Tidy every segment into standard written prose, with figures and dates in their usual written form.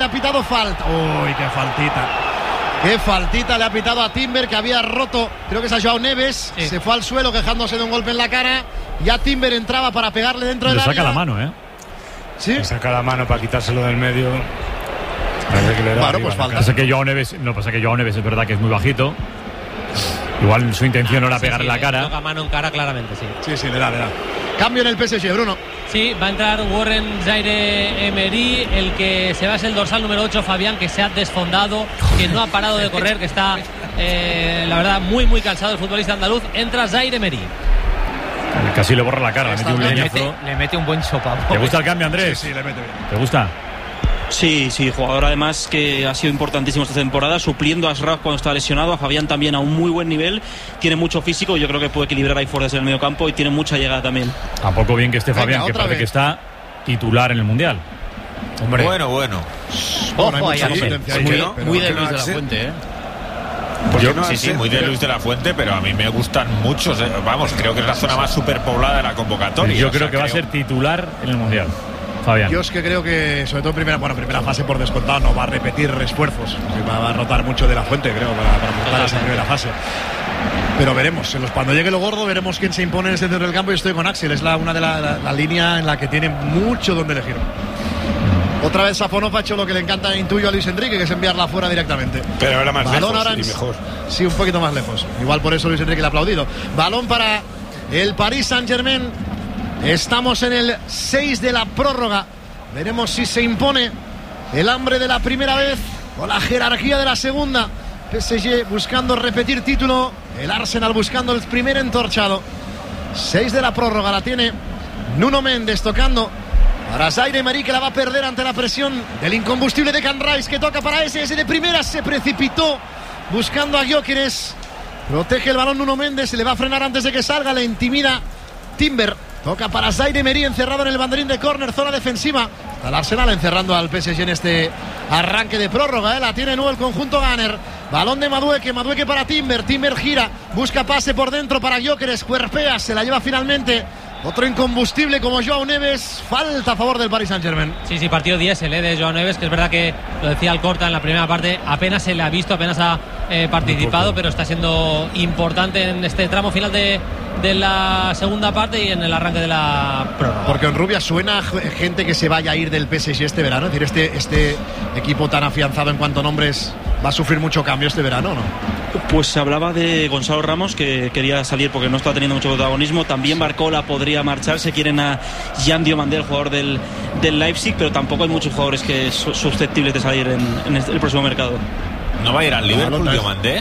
ha pitado falta. Uy, qué faltita. Qué faltita le ha pitado a Timber, que había roto, creo que es a Joao Neves. Sí. Se fue al suelo quejándose de un golpe en la cara. Ya Timber entraba para pegarle dentro del área. Le saca la mano, ¿Sí? Le saca la mano para quitárselo del medio. Parece que le da claro, pues falta. Pasa que Joao Neves es verdad que es muy bajito. Igual su intención no era pegarle la cara. Toca mano en cara claramente, sí. Sí, le da. Cambio en el PSG, Bruno. Sí, va a entrar Warren Zaïre-Emery. El que se va es el dorsal número 8, Fabián, que se ha desfondado, que no ha parado de correr, que está, la verdad, muy, muy cansado el futbolista andaluz. Entra Zaïre-Emery. Casi le borra la cara, le mete un buen sopapo. ¿Te gusta el cambio, Andrés? Sí, le mete bien. ¿Te gusta? Sí, jugador además que ha sido importantísimo esta temporada, supliendo a Ashraf cuando está lesionado, a Fabián también a un muy buen nivel, tiene mucho físico, yo creo que puede equilibrar ahí fuerzas en el medio campo y tiene mucha llegada también. A poco bien que esté Fabián, que parece que está titular en el Mundial. Hombre. Bueno. Ojo, hay muy de Luis de la Fuente, Sí, muy de Luis de la Fuente, pero a mí me gustan muchos. Vamos, creo que es la zona más superpoblada de la convocatoria. Yo creo que va a ser titular en el Mundial, Fabián. Yo es que creo que, sobre todo en primera fase por descontado, no va a repetir esfuerzos. Va a rotar mucho de la Fuente, creo, para montar esa primera fase. Pero veremos, cuando llegue lo gordo, veremos quién se impone en el centro del campo. Y estoy con Axel, es una de la línea en la que tiene mucho donde elegir. Otra vez Safonov ha hecho lo que le encanta, intuyo, a Luis Enrique, que es enviarla fuera directamente. Pero ahora más balón lejos ahora y mejor. Sí, un poquito más lejos. Igual por eso Luis Enrique le ha aplaudido. Balón para el Paris Saint-Germain. Estamos en el 6 de la prórroga. Veremos si se impone el hambre de la primera vez o la jerarquía de la segunda. PSG buscando repetir título. El Arsenal buscando el primer entorchado. 6 de la prórroga la tiene Nuno Méndez tocando para Zaïre-Emery, que la va a perder ante la presión del incombustible de Declan Rice, que toca para SS de primera. Se precipitó buscando a Gyökeres. Protege el balón Nuno Méndez, se le va a frenar antes de que salga, le intimida Timber. Toca para Zaïre-Emery, encerrado en el banderín de córner, zona defensiva. Al Arsenal encerrando al PSG en este arranque de prórroga. La tiene nuevo el conjunto Gunner. Balón de Madueke para Timber. Timber gira, busca pase por dentro para Gyökeres. Cuerpea, se la lleva finalmente otro incombustible como Joao Neves. Falta a favor del Paris Saint-Germain. Sí, partido diésel de Joao Neves, que es verdad que lo decía Alcorta en la primera parte, apenas se le ha visto, apenas ha participado, pero está siendo importante en este tramo final de la segunda parte y en el arranque de la prórroga. Porque en Rubia suena gente que se vaya a ir del PSG este verano. Es decir, este equipo tan afianzado en cuanto a nombres va a sufrir mucho cambio este verano, ¿no? Pues se hablaba de Gonzalo Ramos, que quería salir porque no está teniendo mucho protagonismo. También Barcola podría marcharse. Quieren a Jan Diomandé, el jugador del Leipzig, pero tampoco hay muchos jugadores que son susceptibles de salir en el próximo mercado. ¿No va a ir al Liverpool Diomandé?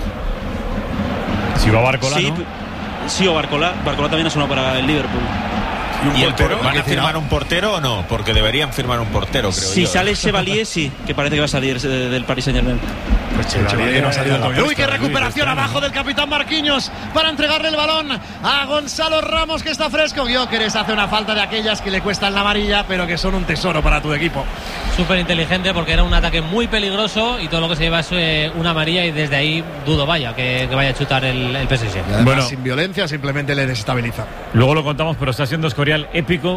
Si va Barcola, sí, ¿no? Sí, o Barcola también ha sonado para el Liverpool. ¿Van a firmar un portero o no? Porque deberían firmar un portero, creo yo. Si sale Chevalier, sí, que parece que va a salir del Paris Saint-Germain. Pues Chevalier no ha salido todavía. Uy, qué recuperación abajo del capitán Marquinhos para entregarle el balón a Gonzalo Ramos, que está fresco. Gyökeres hace una falta de aquellas que le cuestan la amarilla, pero que son un tesoro para tu equipo. Súper inteligente, porque era un ataque muy peligroso y todo lo que se lleva es una amarilla, y desde ahí dudo que vaya a chutar el PSG. Además, bueno, sin violencia, simplemente le desestabiliza. Luego lo contamos, pero está siendo Escorial épico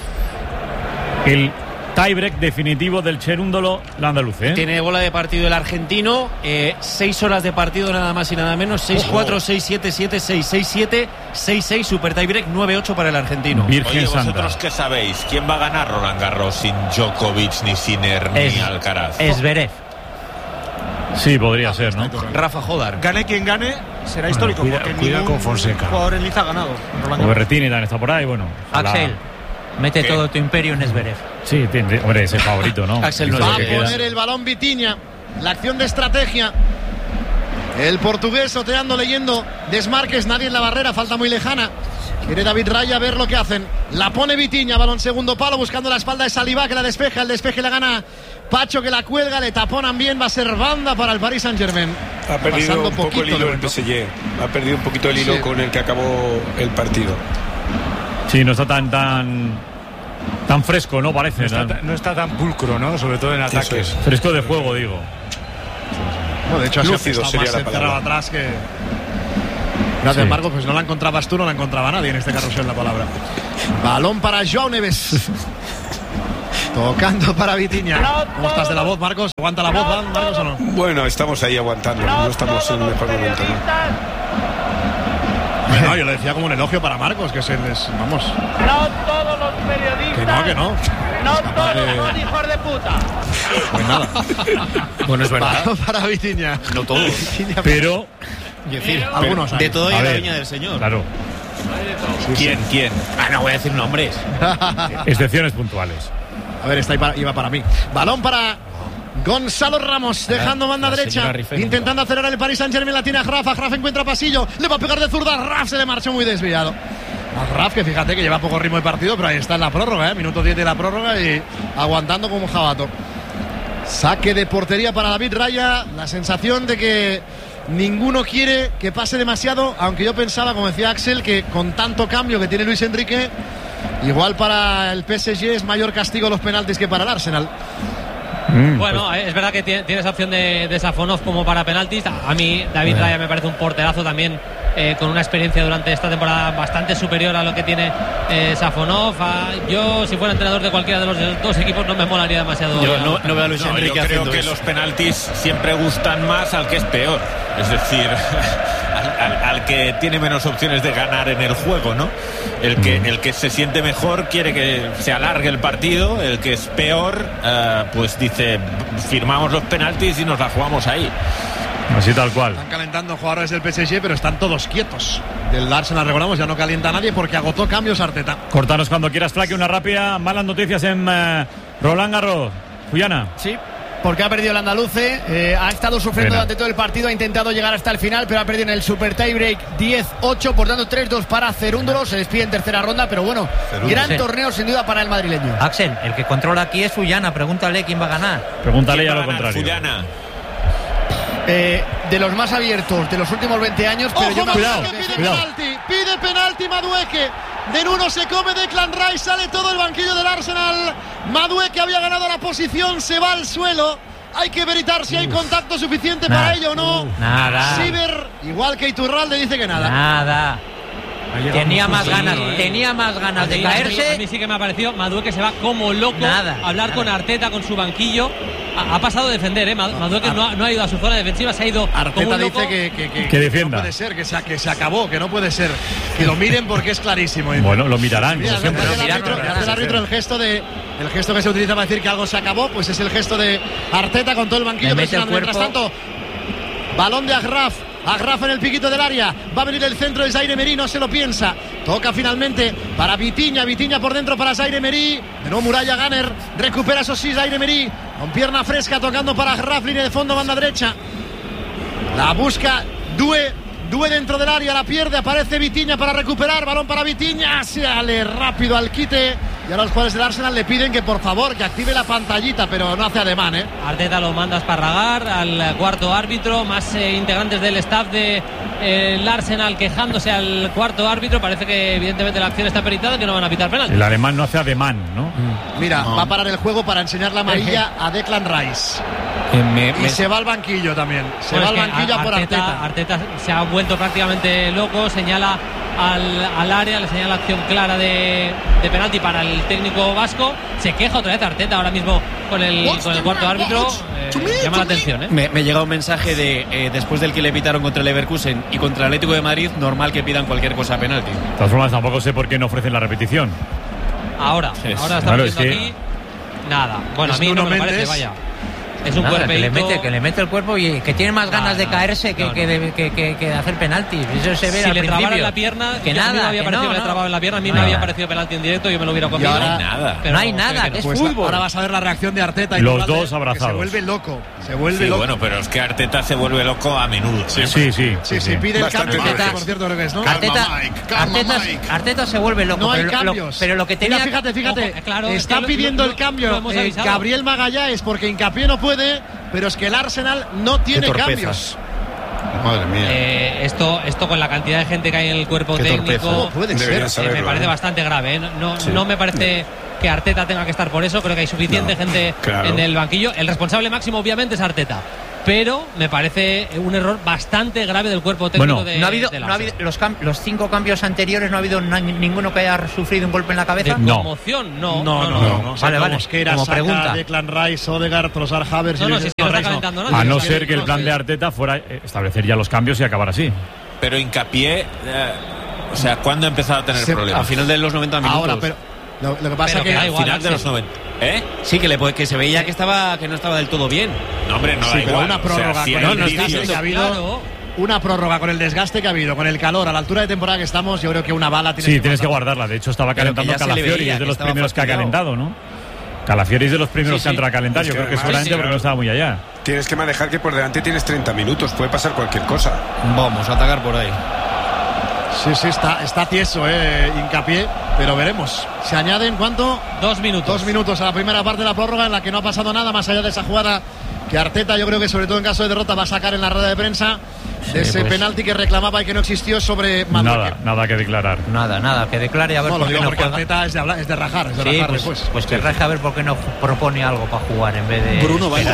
el tiebreak definitivo del Cherúndolo andaluz, ¿eh? Tiene bola de partido el argentino, 6 horas de partido nada más y nada menos, 6-4, 6-7, 7-6, 6-7, 6-6, super tiebreak, 9-8 para el argentino. Virgen Oye, Santa. ¿vosotros qué sabéis? ¿Quién va a ganar Roland Garros sin Djokovic, ni Sinner, ni Alcaraz? Zverev. Sí, podría ser, ¿no? Rafa Jodar. Gane quien gane, será histórico. Cuida con Fonseca. Jugador en liza ha ganado. O Berrettini también está por ahí, bueno. Axel, mete todo tu imperio en Zverev. Sí, hombre, es el favorito, ¿no? Axel no va es a poner el balón Vitinha. La acción de estrategia. El portugués oteando, leyendo desmarques, nadie en la barrera, falta muy lejana. Quiere David Raya ver lo que hacen. La pone Vitinha, balón segundo palo, buscando la espalda de Saliba, que la despeja. El despeje la gana Pacho, que la cuelga, le taponan bien. Va a ser banda para el Paris Saint-Germain. Ha perdido un poco el hilo el PSG. Ha perdido un poquito el hilo con el que acabó el partido. Sí, no está tan fresco, ¿no? Parece. No está tan pulcro, ¿no? Sobre todo en ataques. Fresco de juego, digo. No, de hecho, lúcido ha sería más la encerrado palabra. atrás que... Sin embargo, pues no la encontrabas tú, no la encontraba nadie en este carrusel la palabra. Balón para Joao Neves. Tocando para Vitinha. ¿Cómo estás de la voz, Marcos? ¿Aguanta la voz, Marcos, o no? Bueno, estamos ahí aguantando. No estamos en el mejor momento, ¿no? Bueno, yo le decía como un elogio para Marcos, que vamos. No todos los periodistas. Que no. No todos son hijos de puta. Pues nada. Bueno, es verdad. Para Vitinha. No todos. Pero, Algunos hay. De todo y A la ver, viña del señor. claro, ¿Quién? No voy a decir nombres. excepciones puntuales. A ver, iba para mí. Balón para Gonzalo Ramos, dejando banda derecha, intentando acelerar el Paris Saint-Germain. La tiene a Graf encuentra pasillo, le va a pegar de zurda. Graf se le marchó muy desviado. A Graf, que fíjate que lleva poco ritmo de partido, pero ahí está en la prórroga, minuto 10 de la prórroga y aguantando como un jabato. Saque de portería para David Raya. La sensación de que ninguno quiere que pase demasiado, aunque yo pensaba, como decía Axel, que con tanto cambio que tiene Luis Enrique, igual para el PSG es mayor castigo los penaltis que para el Arsenal. Bueno, es verdad que tiene esa opción de Safonov como para penaltis. A mí David Raya me parece un porterazo también, con una experiencia durante esta temporada bastante superior a lo que tiene Safonov. Yo, si fuera entrenador de cualquiera de los dos equipos, no me molaría demasiado. Yo no veo a Luis Enrique yo creo haciendo que eso. los penaltis siempre gustan más al que es peor. Es decir, al que tiene menos opciones de ganar en el juego, ¿no? El que se siente mejor quiere que se alargue el partido. El que es peor, pues dice, firmamos los penaltis y nos la jugamos ahí. Así tal cual. Están calentando jugadores del PSG, pero están todos quietos. Del Arsenal, recordamos, ya no calienta a nadie porque agotó cambios Arteta. Cortanos cuando quieras, Flaque, una rápida. Malas noticias en Roland Garros. Fuyana. Sí, porque ha perdido el andaluce, ha estado sufriendo durante todo el partido, ha intentado llegar hasta el final, pero ha perdido en el super tiebreak 10-8, por tanto 3-2 para Cerúndolo, se despide en tercera ronda, pero bueno, gran torneo sin duda para el madrileño. Axel, el que controla aquí es Fuyana, pregúntale quién va a ganar. Pregúntale ya lo contrario. Fuyana. De los más abiertos de los últimos 20 años, pero Ojo, yo me cuidado, pide penalti Madueke. De uno se come Declan Rice, sale todo el banquillo del Arsenal. Madueke había ganado la posición, se va al suelo. Hay que veritar si hay contacto suficiente para ello o no. Nada. Siber, igual que Iturralde, dice que nada. Nada. Tenía más ganas de caerse. A mí sí que me ha parecido Madueke se va como loco a hablar con Arteta, con su banquillo. Ha pasado a defender, Madueke no ha ido a su zona defensiva, se ha ido. Arteta dice que defienda. No puede ser, que se acabó, que no puede ser. Que lo miren porque es clarísimo. Bueno, lo mirarán. Mira, el árbitro, el gesto que se utiliza para decir que algo se acabó, pues es el gesto de Arteta con todo el banquillo. Mientras tanto, balón de Agraf en el piquito del área, va a venir el centro de Zaire Emery, no se lo piensa, toca finalmente para Vitinha por dentro para Zaire Emery, de nuevo Muralla Gunner, recupera eso sí Zaire Emery, con pierna fresca tocando para Agraf, línea de fondo, banda derecha, la busca Due dentro del área, la pierde, aparece Vitinha para recuperar, balón para Vitinha, sale rápido al quite. Y ahora los jugadores del Arsenal le piden que por favor que active la pantallita, pero no hace ademán, Arteta lo manda a esparragar al cuarto árbitro, más integrantes del staff del Arsenal quejándose al cuarto árbitro. Parece que evidentemente la acción está peritada, que no van a pitar penal. El alemán no hace ademán, ¿no? Mira, va a parar el juego para enseñar la amarilla a Declan Rice. Y se va al banquillo también. Se va al banquillo por Arteta. Arteta se ha vuelto prácticamente loco, señala al área, le señala la acción clara de penalti para el técnico vasco. Se queja otra vez Arteta ahora mismo con el cuarto árbitro. Llama la atención, Me llega un mensaje de después del que le pitaron contra el Leverkusen y contra el Atlético de Madrid, normal que pidan cualquier cosa a penalti. De todas formas, tampoco sé por qué no ofrecen la repetición. Ahora estamos viendo aquí nada. Bueno, a mí no me parece, vaya. Es un cuerpeito que le mete el cuerpo y que tiene más ganas de caerse que de hacer penaltis. Eso se ve si al le principio. Trabara en la pierna, que nada, a mí me había parecido que le trababa en la pierna, a mí me había parecido penalti en directo, yo me lo hubiera comido. Ahora, no hay nada, que es fútbol. Ahora vas a ver la reacción de Arteta y los dos abrazados. Se vuelve loco, loco. Bueno, pero es que Arteta se vuelve loco a menudo. Sí, pide el cambio, por cierto creo que es, ¿no? Arteta se vuelve loco. No hay cambios. Pero lo que tenía... Fíjate, Ojo, claro, está pidiendo el cambio Gabriel Magallanes porque Hincapié no puede, pero es que el Arsenal no tiene cambios. Madre mía. Esto con la cantidad de gente que hay en el cuerpo técnico puede ser. Me parece bastante grave. No me parece que Arteta tenga que estar por eso. Creo que hay suficiente gente en el banquillo. El responsable máximo obviamente es Arteta, pero me parece un error bastante grave del cuerpo técnico de no ha habido los 5 cambios anteriores, no ha habido ninguno que haya sufrido un golpe en la cabeza. De conmoción, no. Vale. Como pregunta. Declan Rice, Odegaard, Trossard, Havertz. A no ser que el plan de Arteta fuera establecer ya los cambios y acabar así. Pero Hincapié, o sea, ¿cuándo ha empezado a tener problemas? A final de los 90 minutos. Ahora, pero lo que pasa es que al final de los 90. Sí, que se veía que no estaba del todo bien. No, hombre, no da igual. Una prórroga con el desgaste que ha habido. Una prórroga con el desgaste que ha habido, con el calor, a la altura de temporada que estamos, yo creo que una bala tienes que guardarla. De hecho, estaba calentando Calafiori, es de los primeros que ha calentado, ¿no? Calafiori es de los primeros que ha entrado a calentar. Yo creo que seguramente porque no estaba muy allá. Tienes que manejar que por delante tienes 30 minutos, puede pasar cualquier cosa. Vamos a atacar por ahí. Sí, está tieso, Hincapié, pero veremos. Se añaden, ¿cuánto? 2 minutos. 2 minutos a la primera parte de la prórroga en la que no ha pasado nada más allá de esa jugada que Arteta, yo creo que sobre todo en caso de derrota, va a sacar en la rueda de prensa de ese penalti que reclamaba y que no existió sobre Madueque. Nada que declarar. Nada que declare. A ver, no, lo digo porque Arteta es de rajar. Pues que raje a ver por qué no propone algo para jugar en vez de... Bruno va a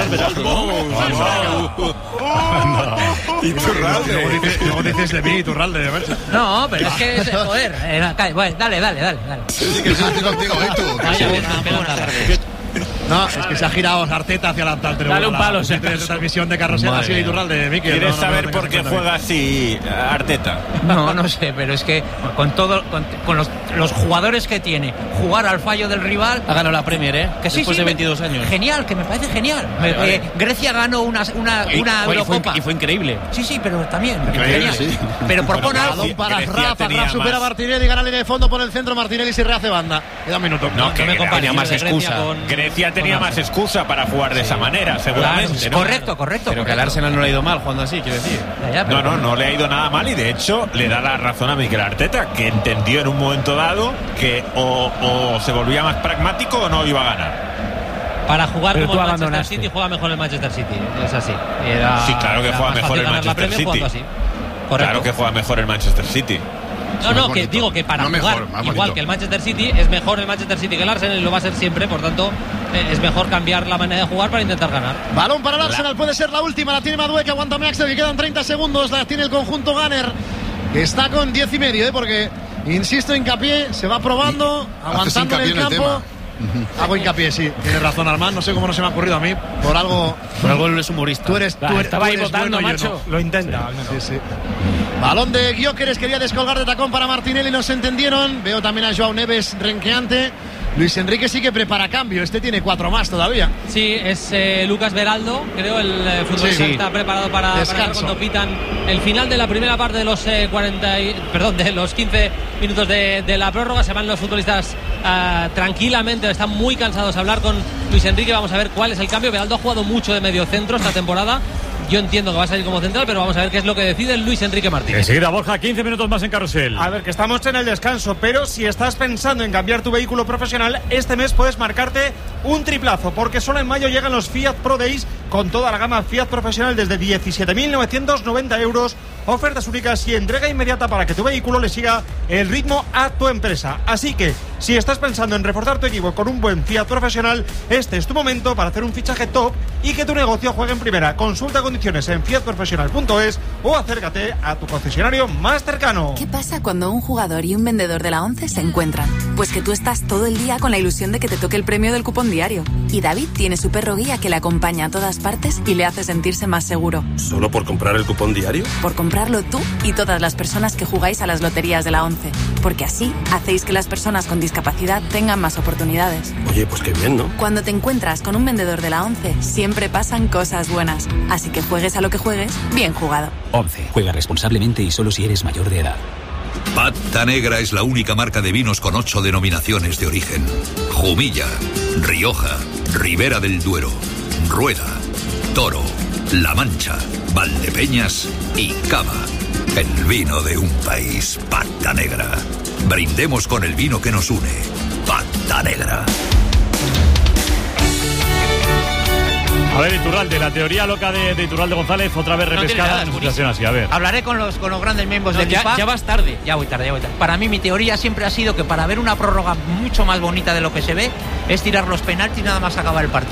Iturralde. Luego dices de mí, Iturralde. No, pero es que joder. Bueno, dale. Sí, que estoy contigo, No, es que se ha girado Arteta hacia la Dale un palo, de transmisión de Carrosel, así de Iturralde, Mikel. ¿Quieres saber por qué juega así Arteta? No sé, pero es que con los jugadores que tiene, jugar al fallo del rival. Ha ganado la Premier, que después de 22 años. Genial, que me parece genial. Grecia ganó una Eurocopa. Y fue increíble. Sí, pero también. Genial. Sí. Pero propone algo. Para Rafa supera a Martinelli, gana línea de fondo por el centro, Martinelli se rehace banda. Queda un minuto. No me tenía más excusa. Grecia tenía más excusa para jugar de esa manera, seguramente. Claro, correcto. Pero que al Arsenal no le ha ido mal jugando así, quiero decir. No le ha ido nada mal y de hecho le da la razón a Mikel Arteta, que entendió en un momento dado que o se volvía más pragmático o no iba a ganar. Para jugar como el Manchester City, juega mejor el Manchester City. Es así. Sí, claro que juega mejor el Manchester City. Claro que juega mejor el Manchester City. Que digo que para jugar igual que el Manchester City, es mejor el Manchester City que el Arsenal y lo va a ser siempre, por tanto es mejor cambiar la manera de jugar para intentar ganar. Balón para el Arsenal, puede ser la última, la tiene Madueque, aguanta Axel, que quedan 30 segundos, la tiene el conjunto Gunner, que está con 10 y medio, porque insisto, Hincapié se va probando, aguantando en el campo. Hago hincapié, sí, tienes razón, Armand. No sé cómo no se me ha ocurrido a mí. Por algo es humorista. Tú eres estaba ahí votando, bueno, macho. Lo intenta. Sí. Balón de Gyökeres, quería descolgar de tacón para Martinelli, no se entendieron. Veo también a Joao Neves renqueante. Luis Enrique sí que prepara cambio. Este tiene 4 más todavía. Sí, es Lucas Beraldo. Creo el futbolista está preparado para cuando pitan el final de la primera parte de los de los 15 minutos de la prórroga. Se van los futbolistas tranquilamente. Están muy cansados de hablar con Luis Enrique. Vamos a ver cuál es el cambio. Beraldo ha jugado mucho de medio centro esta temporada. Yo entiendo que va a salir como central, pero vamos a ver qué es lo que decide Luis Enrique Martínez. Enseguida, Borja, 15 minutos más en Carrusel. A ver, que estamos en el descanso, pero si estás pensando en cambiar tu vehículo profesional, este mes puedes marcarte un triplazo, porque solo en mayo llegan los Fiat Pro Days con toda la gama Fiat profesional desde 17.990 euros. Ofertas únicas y entrega inmediata para que tu vehículo le siga el ritmo a tu empresa. Así que, si estás pensando en reforzar tu equipo con un buen Fiat profesional, este es tu momento para hacer un fichaje top y que tu negocio juegue en primera. Consulta condiciones en fiatprofesional.es o acércate a tu concesionario más cercano. ¿Qué pasa cuando un jugador y un vendedor de la ONCE se encuentran? Pues que tú estás todo el día con la ilusión de que te toque el premio del cupón diario. Y David tiene su perro guía que le acompaña a todas partes y le hace sentirse más seguro. ¿Solo por comprar el cupón diario? Por comprarlo tú y todas las personas que jugáis a las loterías de la ONCE. Porque así hacéis que las personas con discapacidad tengan más oportunidades. Oye, pues qué bien, ¿no? Cuando te encuentras con un vendedor de la ONCE, siempre pasan cosas buenas. Así que juegues a lo que juegues, bien jugado. ONCE. Juega responsablemente y solo si eres mayor de edad. Pata Negra es la única marca de vinos con 8 denominaciones de origen. Jumilla, Rioja, Ribera del Duero, Rueda, Toro, La Mancha, Valdepeñas y Cava. El vino de un país. Pata Negra. Brindemos con el vino que nos une. Pata Negra. A ver, Iturralde, la teoría loca de Iturralde González, otra vez repescada en una situación así, a ver. Hablaré con los grandes miembros de FIFA. Ya vas tarde. Ya voy tarde. Para mí, mi teoría siempre ha sido que para ver una prórroga mucho más bonita de lo que se ve, es tirar los penaltis y nada más acabar el partido.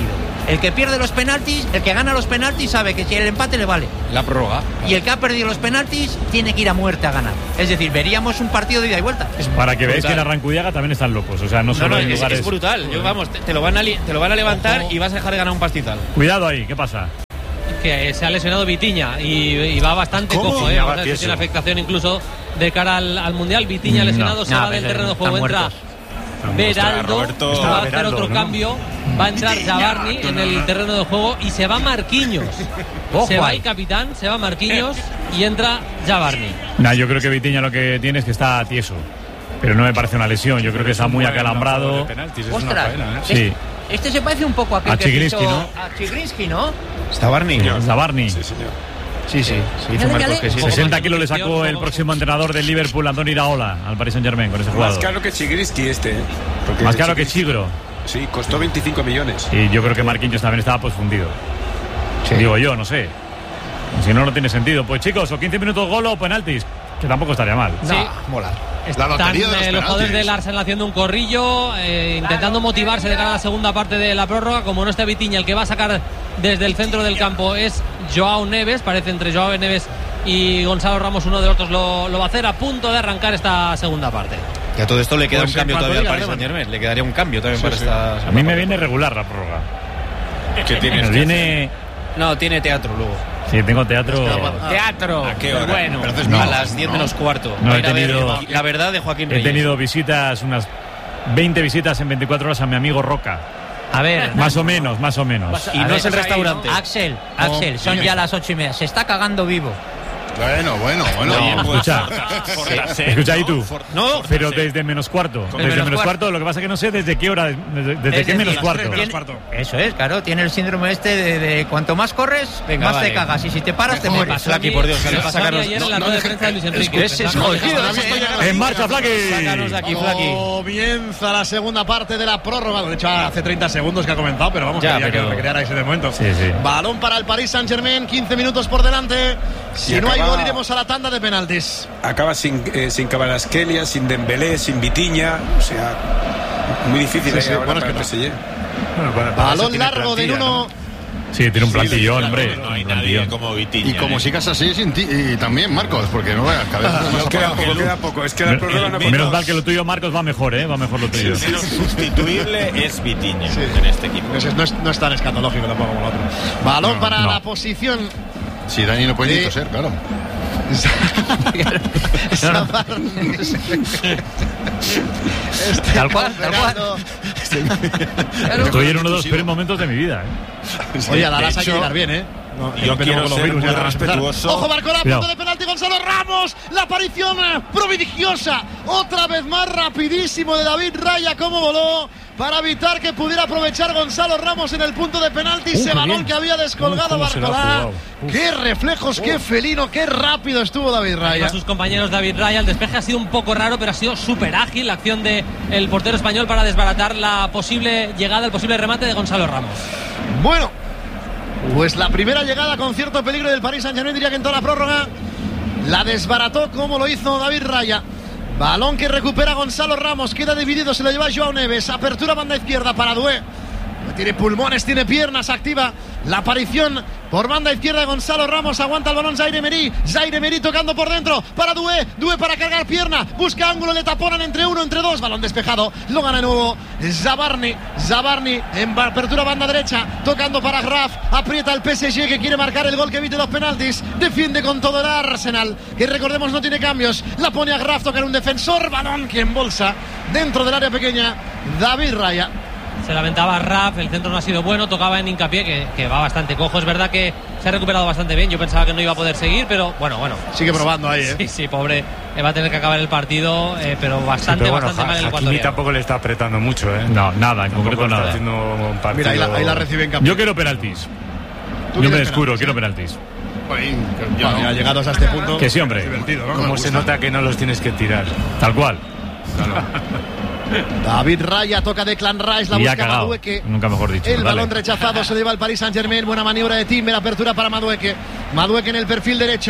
El que pierde los penaltis, el que gana los penaltis sabe que si el empate le vale. La prórroga. Y el que ha perdido los penaltis tiene que ir a muerte a ganar. Es decir, veríamos un partido de ida y vuelta. Para que veáis que en Arrancudiaga también están locos. O sea, no solo en lugares... Es brutal. te lo van a levantar y vas a dejar de ganar un pastizal. Cuidado ahí, ¿qué pasa? Que se ha lesionado Vitinha y va bastante cojo, Vamos a ver si tiene afectación incluso de cara al Mundial. Vitinha lesionado, se va del terreno de juego, entra Beraldo, va a hacer otro cambio, va a entrar Zabarni en el terreno de juego y se va Marquinhos. Se va el capitán, se va Marquinhos y entra Zabarni. Yo creo que Vitinha lo que tiene es que está tieso, pero no me parece una lesión. Yo creo que está muy acalambrado. Ostras, sí. Este se parece un poco a Chigrinsky, ¿no? A Chigrinsky, ¿no? Zabarni. Zabarni. Sí, señor. Sí, hizo Marcos que sí. 60 kilos le sacó el próximo entrenador del Liverpool, Andoni Iraola, al Paris Saint-Germain con ese jugador. Más caro que Chigrinsky Más caro que Chigro. Sí, costó 25 millones. Y yo creo que Marquinhos también estaba pues fundido. Sí. Digo yo, no sé. Si no tiene sentido. Pues chicos, o 15 minutos gol o penaltis, que tampoco estaría mal. Sí, mola. Están los jugadores del Arsenal haciendo un corrillo, intentando motivarse de cara a la segunda parte de la prórroga. Como no está Vitinha, el que va a sacar desde el centro del campo es Joao Neves. Parece entre Joao Neves y Gonzalo Ramos, uno de los otros lo va a hacer, a punto de arrancar esta segunda parte. Y a todo esto le queda un cambio todavía al Paris Saint-Germain. Le quedaría un cambio también para esta. A mí me viene regular la prórroga. ¿Qué tienes? Viene... No, tiene teatro luego. Sí, tengo teatro. ¿Teatro? ¿A qué hora? Bueno, a las 10 menos cuarto. No, he tenido... La verdad de Joaquín Reyes. He tenido visitas, unas 20 visitas en 24 horas a mi amigo Roca. A ver. Más o menos. Y no es el restaurante. Axel, son ya las 8:30. Se está cagando vivo. Bueno. Escucha ahí tú. No, pero desde menos cuarto. Desde menos cuarto, lo que pasa es que no sé desde qué hora. Desde qué menos cuarto. Eso es, claro. Tiene el síndrome de cuanto más corres, más te cagas. Y si te paras, te mueres. Flaky, por Dios. Ayer en la rueda de prensa de Luis Enrique. En marcha, Flaky. Sácanos de aquí, Flaky. Comienza la segunda parte de la prórroga. De hecho, hace 30 segundos que ha comenzado, pero vamos, quería que recreara ese momento. Sí. Balón para el Paris Saint-Germain, 15 minutos por delante. Si no hay gol, iremos a la tanda de penaltis. Acaba sin Kvaratskhelia, sin Dembélé, sin Vitinha. O sea, muy difícil. Bueno, es que PSG. Balón largo de Nuno. Sí, tiene un plantillón, hombre. No hay nadie como Vitinha. Y como sigas así sin ti, y también Marcos, porque no veas cabeza. Queda poco. Es que la prórroga no. Menos mal que lo tuyo, Marcos, va mejor, va mejor lo tuyo. El menos sustituible es Vitinha en este equipo. No es tan escatológico tampoco como el otro. Balón para la posición. Si Dani no puede ni toser, claro. Tal cual. Estoy en uno de los peores momentos de mi vida. Oye, a Dallas hay que llegar bien, yo quiero ser muy respetuoso. Ojo, marcó la punto de penalti Gonzalo Ramos. La aparición prodigiosa. Otra vez más rapidísimo de David Raya. Cómo voló para evitar que pudiera aprovechar Gonzalo Ramos en el punto de penalti. Ese balón que había descolgado Barcolá. Qué reflejos, qué felino, qué rápido estuvo David Raya. A sus compañeros David Raya. El despeje ha sido un poco raro, pero ha sido súper ágil la acción del portero español para desbaratar la posible llegada, el posible remate de Gonzalo Ramos. Bueno, pues la primera llegada con cierto peligro del Paris Saint-Germain, diría que en toda la prórroga, la desbarató como lo hizo David Raya. Balón que recupera Gonzalo Ramos, queda dividido, se lo lleva Joao Neves. Apertura banda izquierda para Doué. Tiene pulmones, tiene piernas, activa la aparición por banda izquierda de Gonzalo Ramos. Aguanta el balón Zaire Emery tocando por dentro para Doué para cargar pierna, busca ángulo, le taponan entre uno, entre dos, balón despejado, lo gana de nuevo Zabarni en apertura banda derecha, tocando para Graf, aprieta el PSG que quiere marcar el gol que evite los penaltis, defiende con todo el Arsenal, que recordemos no tiene cambios, la pone a Graf, toca un defensor, balón que embolsa dentro del área pequeña David Raya. Se lamentaba Raf, el centro no ha sido bueno, tocaba en Hincapié, que va bastante cojo. Es verdad que se ha recuperado bastante bien, yo pensaba que no iba a poder seguir, pero bueno. Sigue probando ahí, Sí, pobre, va a tener que acabar el partido, pero bastante mal el ecuatoriano. Hakimi tampoco le está apretando mucho, No, nada, en concreto nada. Mira, ahí la recibe en campo. Yo quiero penaltis. Yo me descuro, quiero penaltis. Ya llegados a este punto. Que sí, hombre. Como se nota que no los tienes que tirar. Tal cual. Claro. David Raya toca Declan Rice, la busca Madueke. Nunca mejor dicho. El balón rechazado se lleva al Paris Saint-Germain. Buena maniobra de Timber, apertura para Madueke en el perfil derecho.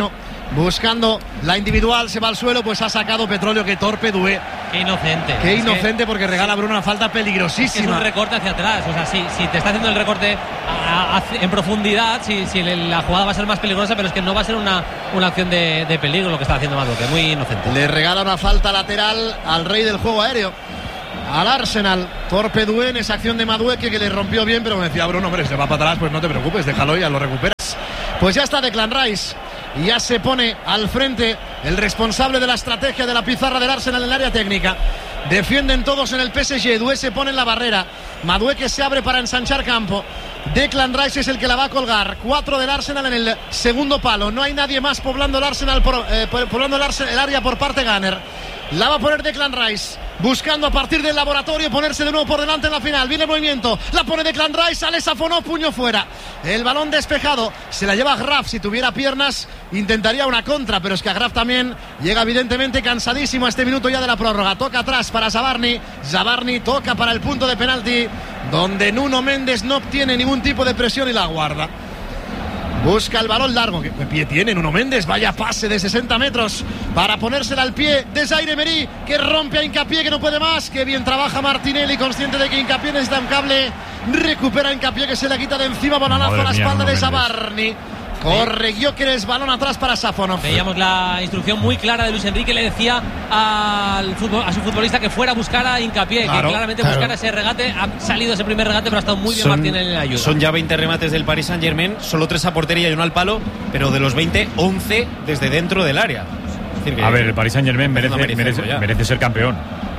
buscando la individual, se va al suelo, pues ha sacado Petróleo. Qué torpe Doué. Qué inocente. Qué inocente, porque regala a Bruno una falta peligrosísima. Es un recorte hacia atrás. O sea, si te está haciendo el recorte en profundidad, si la jugada va a ser más peligrosa, pero es que no va a ser una acción de peligro lo que está haciendo Madueke. Muy inocente. Le regala una falta lateral al rey del juego aéreo, al Arsenal. Torpe Doué en esa acción de Madueke, que le rompió bien, pero me decía Bruno, hombre, se va para atrás, pues no te preocupes, déjalo y ya lo recuperas. Pues ya está Declan Rice. Y ya se pone al frente el responsable de la estrategia de la pizarra del Arsenal en el área técnica. Defienden todos en el PSG. Doué se pone en la barrera. Madueke se abre para ensanchar campo. Declan Rice es el que la va a colgar. 4 del Arsenal en el segundo palo. No hay nadie más poblando el Arsenal poblando el área por parte Gunner. La va a poner Declan Rice, buscando a partir del laboratorio ponerse de nuevo por delante en la final. Viene el movimiento, la pone Declan Rice, sale Safonov, puño fuera. El balón despejado, se la lleva Graf. Si tuviera piernas intentaría una contra, pero es que a Graf también llega evidentemente cansadísimo a este minuto ya de la prórroga. Toca atrás para Zabarni. Zabarni toca para el punto de penalti, donde Nuno Méndez no obtiene ningún tipo de presión y la guarda. Busca el balón largo. ¿Qué pie tiene Nuno Méndez? Vaya pase de 60 metros para ponérsela al pie de Zaire Emery, que rompe a Hincapié, que no puede más. Qué bien trabaja Martinelli, consciente de que Hincapié necesita un cable. Recupera Hincapié, que se la quita de encima. Balonazo a la espalda de Zabarni. Corre Gyökeres, balón atrás para Safonov. Veíamos la instrucción muy clara de Luis Enrique. Le decía a su futbolista que fuera a buscar a Hincapié, que claramente buscara ese regate. Ha salido ese primer regate, pero ha estado muy bien Martínez en la ayuda. Son ya 20 remates del Paris Saint-Germain, solo 3 a portería y 1 al palo, pero de los 20, 11 desde dentro del área. Es decir, a ver, el Paris Saint-Germain merece ser campeón.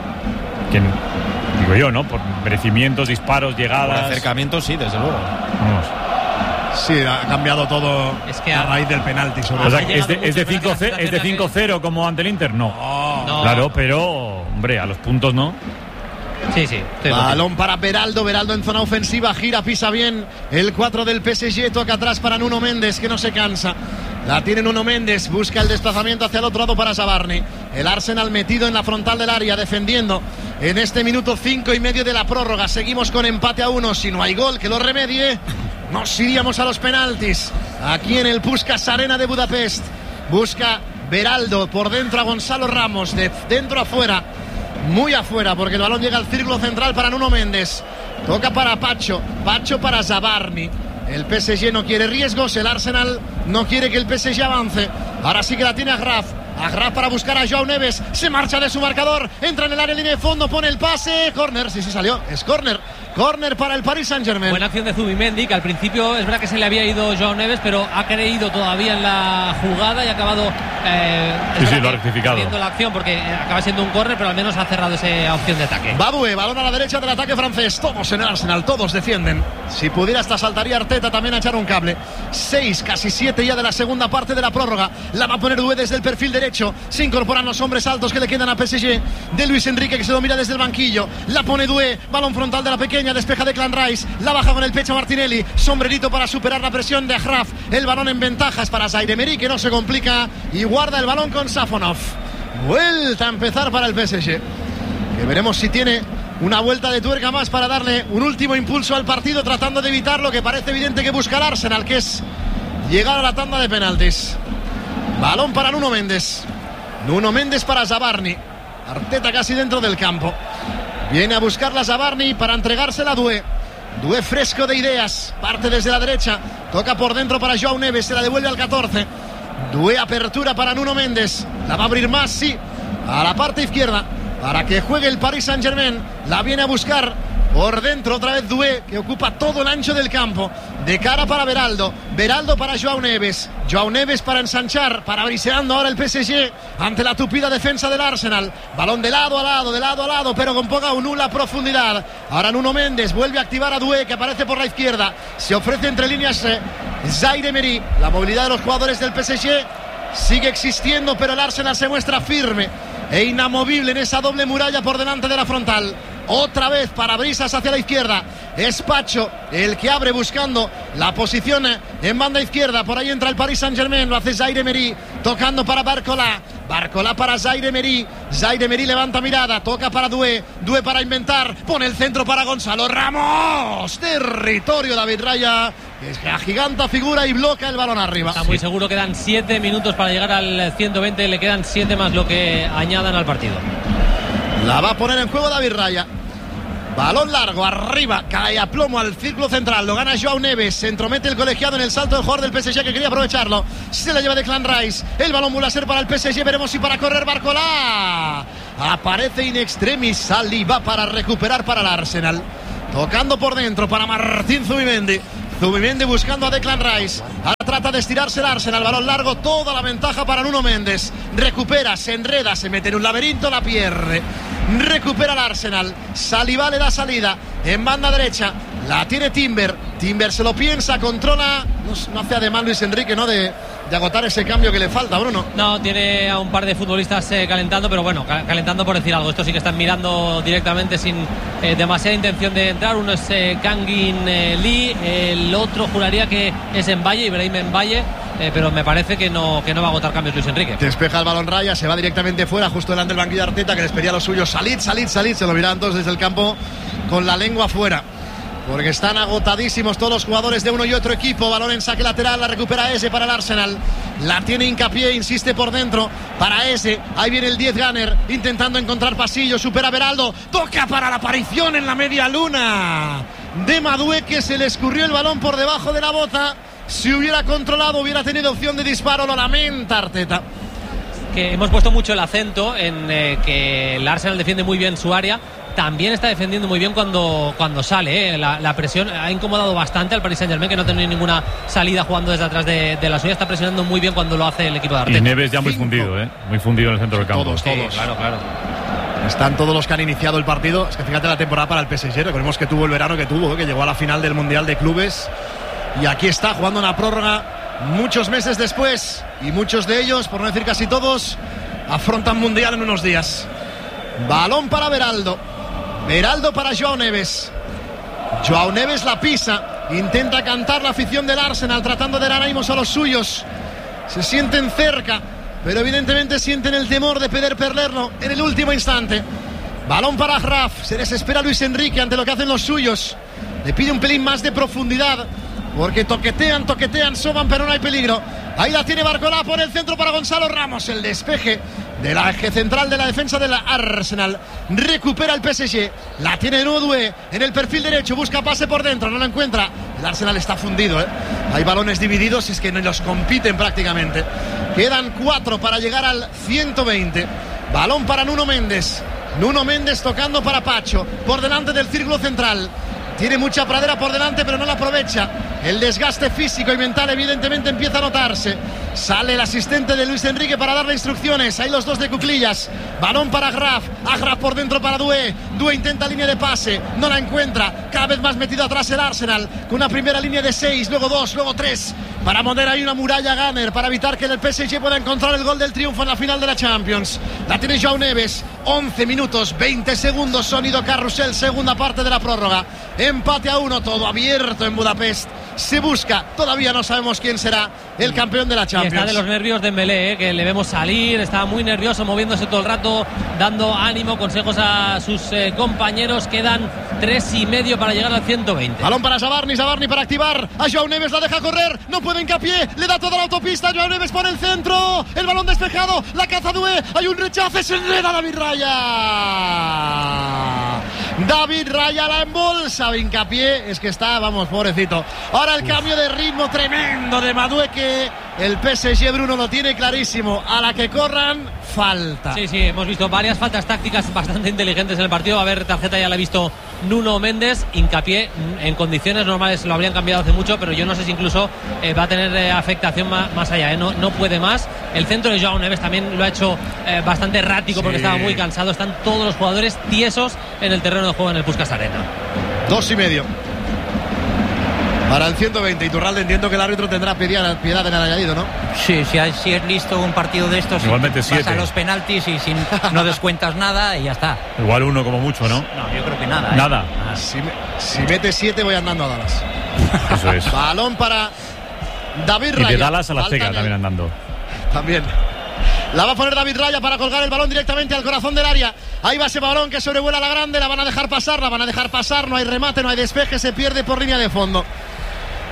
Digo yo, ¿no? Por merecimientos, disparos, llegadas. Por acercamientos, sí, desde luego. Vamos. Sí, ha cambiado todo a raíz del penalti. O sea, ¿es de 5-0 como ante el Inter? No. Claro, pero, hombre, a los puntos no. Sí. Balón para Beraldo en zona ofensiva, gira, pisa bien el 4 del PSG, toca atrás para Nuno Méndez, que no se cansa. La tiene Nuno Méndez, busca el desplazamiento hacia el otro lado para Zabarni. El Arsenal metido en la frontal del área, defendiendo en este minuto 5 y medio de la prórroga. Seguimos con empate a 1, si no hay gol que lo remedie, nos iríamos a los penaltis. Aquí en el Puskás Arena de Budapest. Busca Beraldo por dentro a Gonzalo Ramos, de dentro a afuera, muy afuera, porque el balón llega al círculo central para Nuno Méndez. Toca para Pacho para Zabarni. El PSG no quiere riesgos, el Arsenal no quiere que el PSG avance. Ahora sí que la tiene Agraf para buscar a Joao Neves. Se marcha de su marcador, entra en el área, línea de fondo, pone el pase. Córner, sí salió, es córner. Córner para el Paris Saint-Germain. Buena acción de Zubimendi, que al principio es verdad que se le había ido Joao Neves, pero ha creído todavía en la jugada y ha acabado lo ha rectificado viendo la acción, porque acaba siendo un córner, pero al menos ha cerrado esa opción de ataque. Badue, balón a la derecha del ataque francés. Todos en el Arsenal, todos defienden. Si pudiera hasta saltaría Arteta también a echar un cable. 6, casi 7 ya de la segunda parte de la prórroga. La va a poner Doué desde el perfil derecho. Se incorporan los hombres altos que le quedan a PSG de Luis Enrique, que se lo mira desde el banquillo. La pone Doué, balón frontal de la pequeña, despeja Declan Rice, la baja con el pecho Martinelli, sombrerito para superar la presión de Agraf. El balón en ventajas para Zaire Emery, que no se complica y guarda el balón con Safonov. Vuelta a empezar para el PSG, que veremos si tiene una vuelta de tuerca más para darle un último impulso al partido, tratando de evitar lo que parece evidente que busca el Arsenal, que es llegar a la tanda de penaltis. Balón para Nuno Méndez para Zabarni. Arteta casi dentro del campo. Viene a buscarla Zabarni para entregársela a Doué. Doué fresco de ideas, parte desde la derecha, toca por dentro para Joao Neves, se la devuelve al 14. Doué, apertura para Nuno Méndez, la va a abrir más, sí, a la parte izquierda, para que juegue el Paris Saint-Germain. La viene a buscar por dentro otra vez Doué, que ocupa todo el ancho del campo, de cara para Beraldo para Joao Neves para ensanchar, para briseando ahora el PSG ante la tupida defensa del Arsenal. Balón de lado a lado, pero con poca o nula profundidad. Ahora Nuno Méndez vuelve a activar a Doué, que aparece por la izquierda, se ofrece entre líneas Zaire Emery. La movilidad de los jugadores del PSG sigue existiendo, pero el Arsenal se muestra firme e inamovible en esa doble muralla por delante de la frontal. Otra vez parabrisas hacia la izquierda. Es Pacho el que abre buscando la posición en banda izquierda. Por ahí entra el Paris Saint-Germain. Lo hace Zaire Emery, tocando para Barcola para Zaire Emery. Zaire Emery levanta mirada, toca para Doué para inventar, pone el centro para Gonzalo Ramos. Territorio David Raya que agiganta figura y bloquea el balón arriba. Está muy seguro, quedan 7 minutos para llegar al 120, le quedan 7 más lo que añadan al partido. La va a poner en juego David Raya. Balón largo, arriba, cae a plomo al círculo central, lo gana Joao Neves, se entromete el colegiado en el salto del jugador del PSG que quería aprovecharlo, se la lleva Declan Rice, el balón vuelve a ser para el PSG, veremos si para correr Barcola, aparece in extremis, Saliba para recuperar para el Arsenal, tocando por dentro para Martín Zubimendi. Zubimendi buscando a Declan Rice. Ahora trata de estirarse el Arsenal. Balón largo, toda la ventaja para Nuno Méndez. Recupera, se enreda, se mete en un laberinto, la pierde. Recupera el Arsenal. Saliba le da salida en banda derecha. La tiene Timber. Timber se lo piensa, controla. No hace ademán Luis Enrique, ¿no? De agotar ese cambio que le falta, Bruno. No, tiene a un par de futbolistas calentando, pero bueno, calentando por decir algo. Estos sí que están mirando directamente sin demasiada intención de entrar. Uno es Kangin Lee, el otro juraría que es Mbaye, Ibrahim Mbaye, pero me parece que no va a agotar cambios Luis Enrique. Despeja el balón Raya, se va directamente fuera, justo delante del banquillo de Arteta, que les pedía a los suyos salid, se lo miraban todos desde el campo con la lengua fuera. Porque están agotadísimos todos los jugadores de uno y otro equipo. Balón en saque lateral, la recupera Eze para el Arsenal. La tiene Hincapié, insiste por dentro para Eze. Ahí viene el 10 Gunner, intentando encontrar pasillo, supera a Beraldo. Toca para la aparición en la media luna de Madueke, que se le escurrió el balón por debajo de la bota. Si hubiera controlado, hubiera tenido opción de disparo, lo lamenta Arteta. Que hemos puesto mucho el acento en que el Arsenal defiende muy bien su área. También está defendiendo muy bien cuando sale. La presión ha incomodado bastante al Paris Saint-Germain, que no tiene ninguna salida jugando desde atrás de la suya. Está presionando muy bien cuando lo hace el equipo de Arteta. Y Neves ya muy fundido, muy fundido en el centro del campo. Todos. Claro. Están todos los que han iniciado el partido. Es que fíjate la temporada para el PSG. Recordemos que tuvo el verano que tuvo, que llegó a la final del Mundial de Clubes. Y aquí está jugando una prórroga muchos meses después. Y muchos de ellos, por no decir casi todos, afrontan Mundial en unos días. Balón para Beraldo. Beraldo para Joao Neves. Joao Neves la pisa. Intenta cantar la afición del Arsenal, tratando de dar ánimos a los suyos. Se sienten cerca, pero evidentemente sienten el temor de poder perderlo en el último instante. Balón para Graf. Se desespera Luis Enrique ante lo que hacen los suyos. Le pide un pelín más de profundidad, porque toquetean, soban, pero no hay peligro. Ahí la tiene Barcola por el centro para Gonzalo Ramos. El despeje de la eje central de la defensa del Arsenal. Recupera el PSG. La tiene Nodue en el perfil derecho. Busca pase por dentro, no la encuentra. El Arsenal está fundido, Hay balones divididos y es que no los compiten prácticamente. Quedan 4 para llegar al 120. Balón para Nuno Méndez. Nuno Méndez tocando para Pacho. Por delante del círculo central. Tiene mucha pradera por delante, pero no la aprovecha. El desgaste físico y mental evidentemente empieza a notarse. Sale el asistente de Luis Enrique para darle instrucciones. Ahí los dos de cuclillas. Balón para Graf. Graf por dentro para Doué. Doué intenta línea de pase. No la encuentra. Cada vez más metido atrás el Arsenal. Con una primera línea de 6, luego 2, luego 3. Para poner ahí una muralla Gunner. Para evitar que el PSG pueda encontrar el gol del triunfo en la final de la Champions. La tiene Joao Neves. 11 minutos, 20 segundos. Sonido carrusel, segunda parte de la prórroga. Empate a 1, todo abierto en Budapest. Se busca, todavía no sabemos quién será el campeón de la Champions. Y está de los nervios de Dembélé, que le vemos salir, está muy nervioso, moviéndose todo el rato, dando ánimo, consejos a sus compañeros. Quedan 3,5 para llegar al 120. Balón para Zabarni para activar a Joao Neves, la deja correr, no puede Hincapié, le da toda la autopista, Joao Neves por el centro, el balón despejado, la caza Doué, hay un rechace, se enreda David Raya. David Raya la embolsa, Hincapié, es que está, vamos, pobrecito. Ahora el cambio de ritmo tremendo de Madueke. El PSG, Bruno, lo tiene clarísimo. A la que corran, falta. Sí, hemos visto varias faltas tácticas bastante inteligentes en el partido. Va a haber tarjeta, ya la ha visto Nuno Méndez. Hincapié, en condiciones normales lo habrían cambiado hace mucho, pero yo no sé si incluso va a tener afectación más allá. No puede más. El centro de Joao Neves también lo ha hecho bastante errático, porque estaba muy cansado. Están todos los jugadores tiesos en el terreno de juego en el Puskás Arena. 2,5 para el 120. Iturralde, entiendo que el árbitro tendrá piedad en el añadido, ¿no? Sí, si es listo un partido de estos, igualmente vas a los penaltis y no descuentas nada y ya está. Igual 1 como mucho, ¿no? No, yo creo que nada. Nada. Si mete 7 voy andando a Dallas. Eso es. Balón para David Raya. Y de Dallas a la Azteca también andando. También. La va a poner David Raya para colgar el balón directamente al corazón del área. Ahí va ese balón que sobrevuela la grande. La van a dejar pasar, no hay remate, no hay despeje. Se pierde por línea de fondo.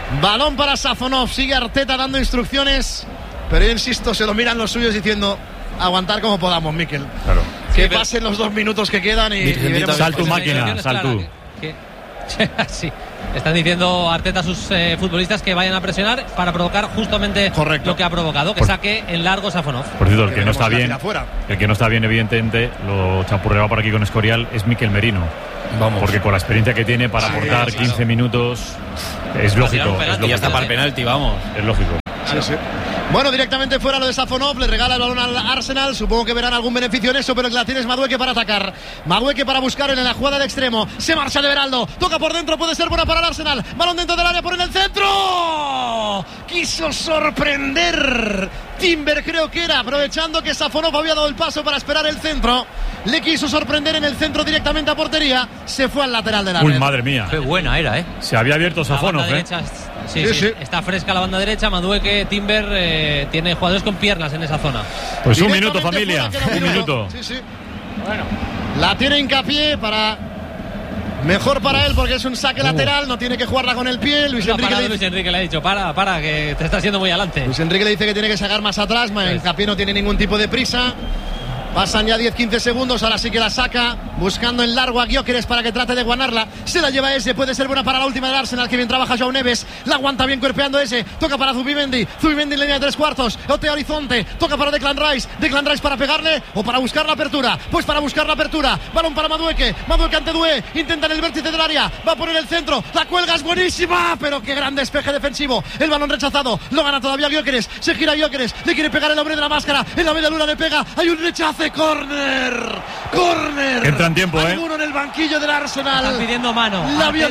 Balón para Safonov. Sigue Arteta dando instrucciones, pero yo insisto, se lo miran los suyos diciendo aguantar como podamos, Mikel. Claro. Que pasen los 2 minutos que quedan y veremos. Sal tu máquina, sal tú. Sí. Están diciendo Arteta a sus futbolistas que vayan a presionar para provocar justamente lo que ha provocado, que saque en largo Safonov. Por cierto, el que no está bien, evidentemente, lo chapurreaba por aquí con Escorial, es Mikel Merino. Vamos. Porque con la experiencia que tiene para aportar 15 minutos, es lógico. Ya está para el penalti, vamos. Es lógico. Sí. Bueno, directamente fuera lo de Safonov, le regala el balón al Arsenal, supongo que verán algún beneficio en eso, pero que la tiene es Madueke para atacar. Madueke para buscar en la jugada de extremo, se marcha de Beraldo, toca por dentro, puede ser buena para el Arsenal, balón dentro del área, por en el centro. Quiso sorprender Timber, creo que era, aprovechando que Safonov había dado el paso para esperar el centro. Le quiso sorprender en el centro directamente a portería, se fue al lateral de la red. Uy, madre mía. Qué buena era, Se había abierto Safonov, Sí. Está fresca la banda derecha. Madueke, Timber tiene jugadores con piernas en esa zona. Pues un minuto, familia. Un minuto. Sí. Bueno, la tiene Hincapié mejor para él porque es un saque lateral, no tiene que jugarla con el pie. Luis Enrique le ha dicho, para, que te está haciendo muy adelante. Luis Enrique le dice que tiene que sacar más atrás. Hincapié no tiene ningún tipo de prisa. Pasan ya 10-15 segundos, ahora sí que la saca, buscando en largo a Gyökeres para que trate de guanarla. Se la lleva ese, puede ser buena para la última del Arsenal, que bien trabaja João Neves. La aguanta bien cuerpeando ese, toca para Zubimendi en línea de 3/4, Ote Horizonte, toca para Declan Rice para pegarle o para buscar la apertura. Pues para buscar la apertura, balón para Madueke ante Doué, intenta en el vértice del área, va a poner el centro, la cuelga, es buenísima, pero qué gran despeje defensivo. El balón rechazado, lo gana todavía Gyökeres, se gira Gyökeres, le quiere pegar el hombre de la máscara, en la media luna le pega, hay un rechazo. Corner. Entra en tiempo, Alguno en el banquillo del Arsenal. Están pidiendo mano.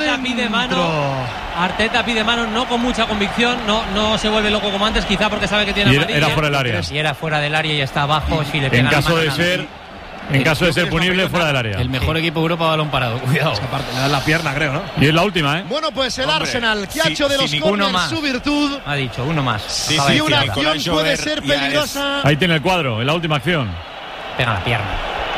Arteta pide mano, no con mucha convicción, no se vuelve loco como antes, quizá porque sabe que tiene amarilla. Era fuera del área. Si era fuera del área y está abajo, si le pega En caso de ser punible, fuera del área. El mejor equipo de Europa, balón parado. Cuidado. Es que aparte le dan la pierna, creo, ¿no? Y es la última, Bueno, pues el Arsenal, que ha hecho de los corners su virtud. Ha dicho, uno más. Si una acción puede ser peligrosa. Ahí tiene el cuadro, en la última acción. Pega la pierna.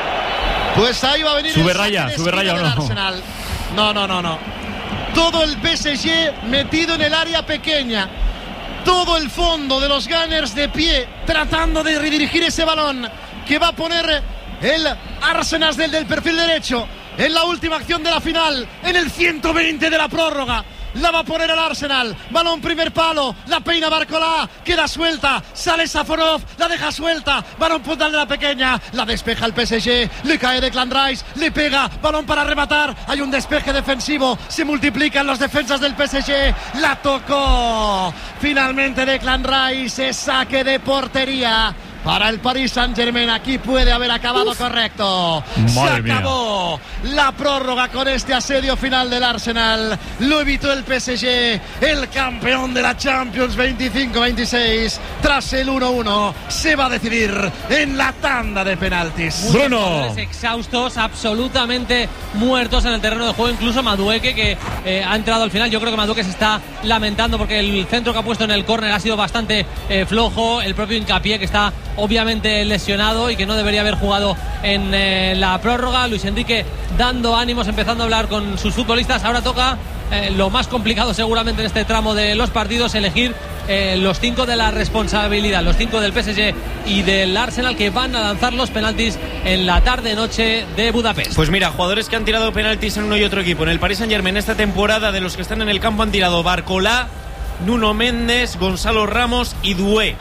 Pues ahí va a venir sube raya o no. Arsenal. No. Todo el PSG metido en el área pequeña. Todo el fondo de los Gunners de pie, tratando de redirigir ese balón que va a poner el Arsenal del perfil derecho en la última acción de la final, en el 120 de la prórroga. La va a poner el Arsenal, balón primer palo, la peina Barcola, queda suelta, sale Safonov, la deja suelta, balón puntal de la pequeña, la despeja el PSG, le cae Declan Rice, le pega, balón para rematar, hay un despeje defensivo, se multiplican los defensas del PSG, la tocó, finalmente Declan Rice, es saque de portería para el Paris Saint-Germain. Aquí puede haber acabado correcto. Se acabó la prórroga con este asedio final del Arsenal. Lo evitó el PSG, el campeón de la Champions 25-26. Tras el 1-1 se va a decidir en la tanda de penaltis. Bruno. Exhaustos, absolutamente muertos en el terreno de juego. Incluso Madueke, que ha entrado al final. Yo creo que Madueke se está lamentando porque el centro que ha puesto en el córner ha sido bastante flojo. El propio Hincapié, que está obviamente lesionado y que no debería haber jugado en la prórroga. Luis Enrique dando ánimos, empezando a hablar con sus futbolistas. Ahora toca lo más complicado seguramente en este tramo de los partidos, elegir los 5 de la responsabilidad, los 5 del PSG y del Arsenal, que van a lanzar los penaltis en la tarde-noche de Budapest. Pues mira, jugadores que han tirado penaltis en uno y otro equipo. En el Paris Saint-Germain esta temporada, de los que están en el campo, han tirado Barcola, Nuno Méndez, Gonzalo Ramos y Doué.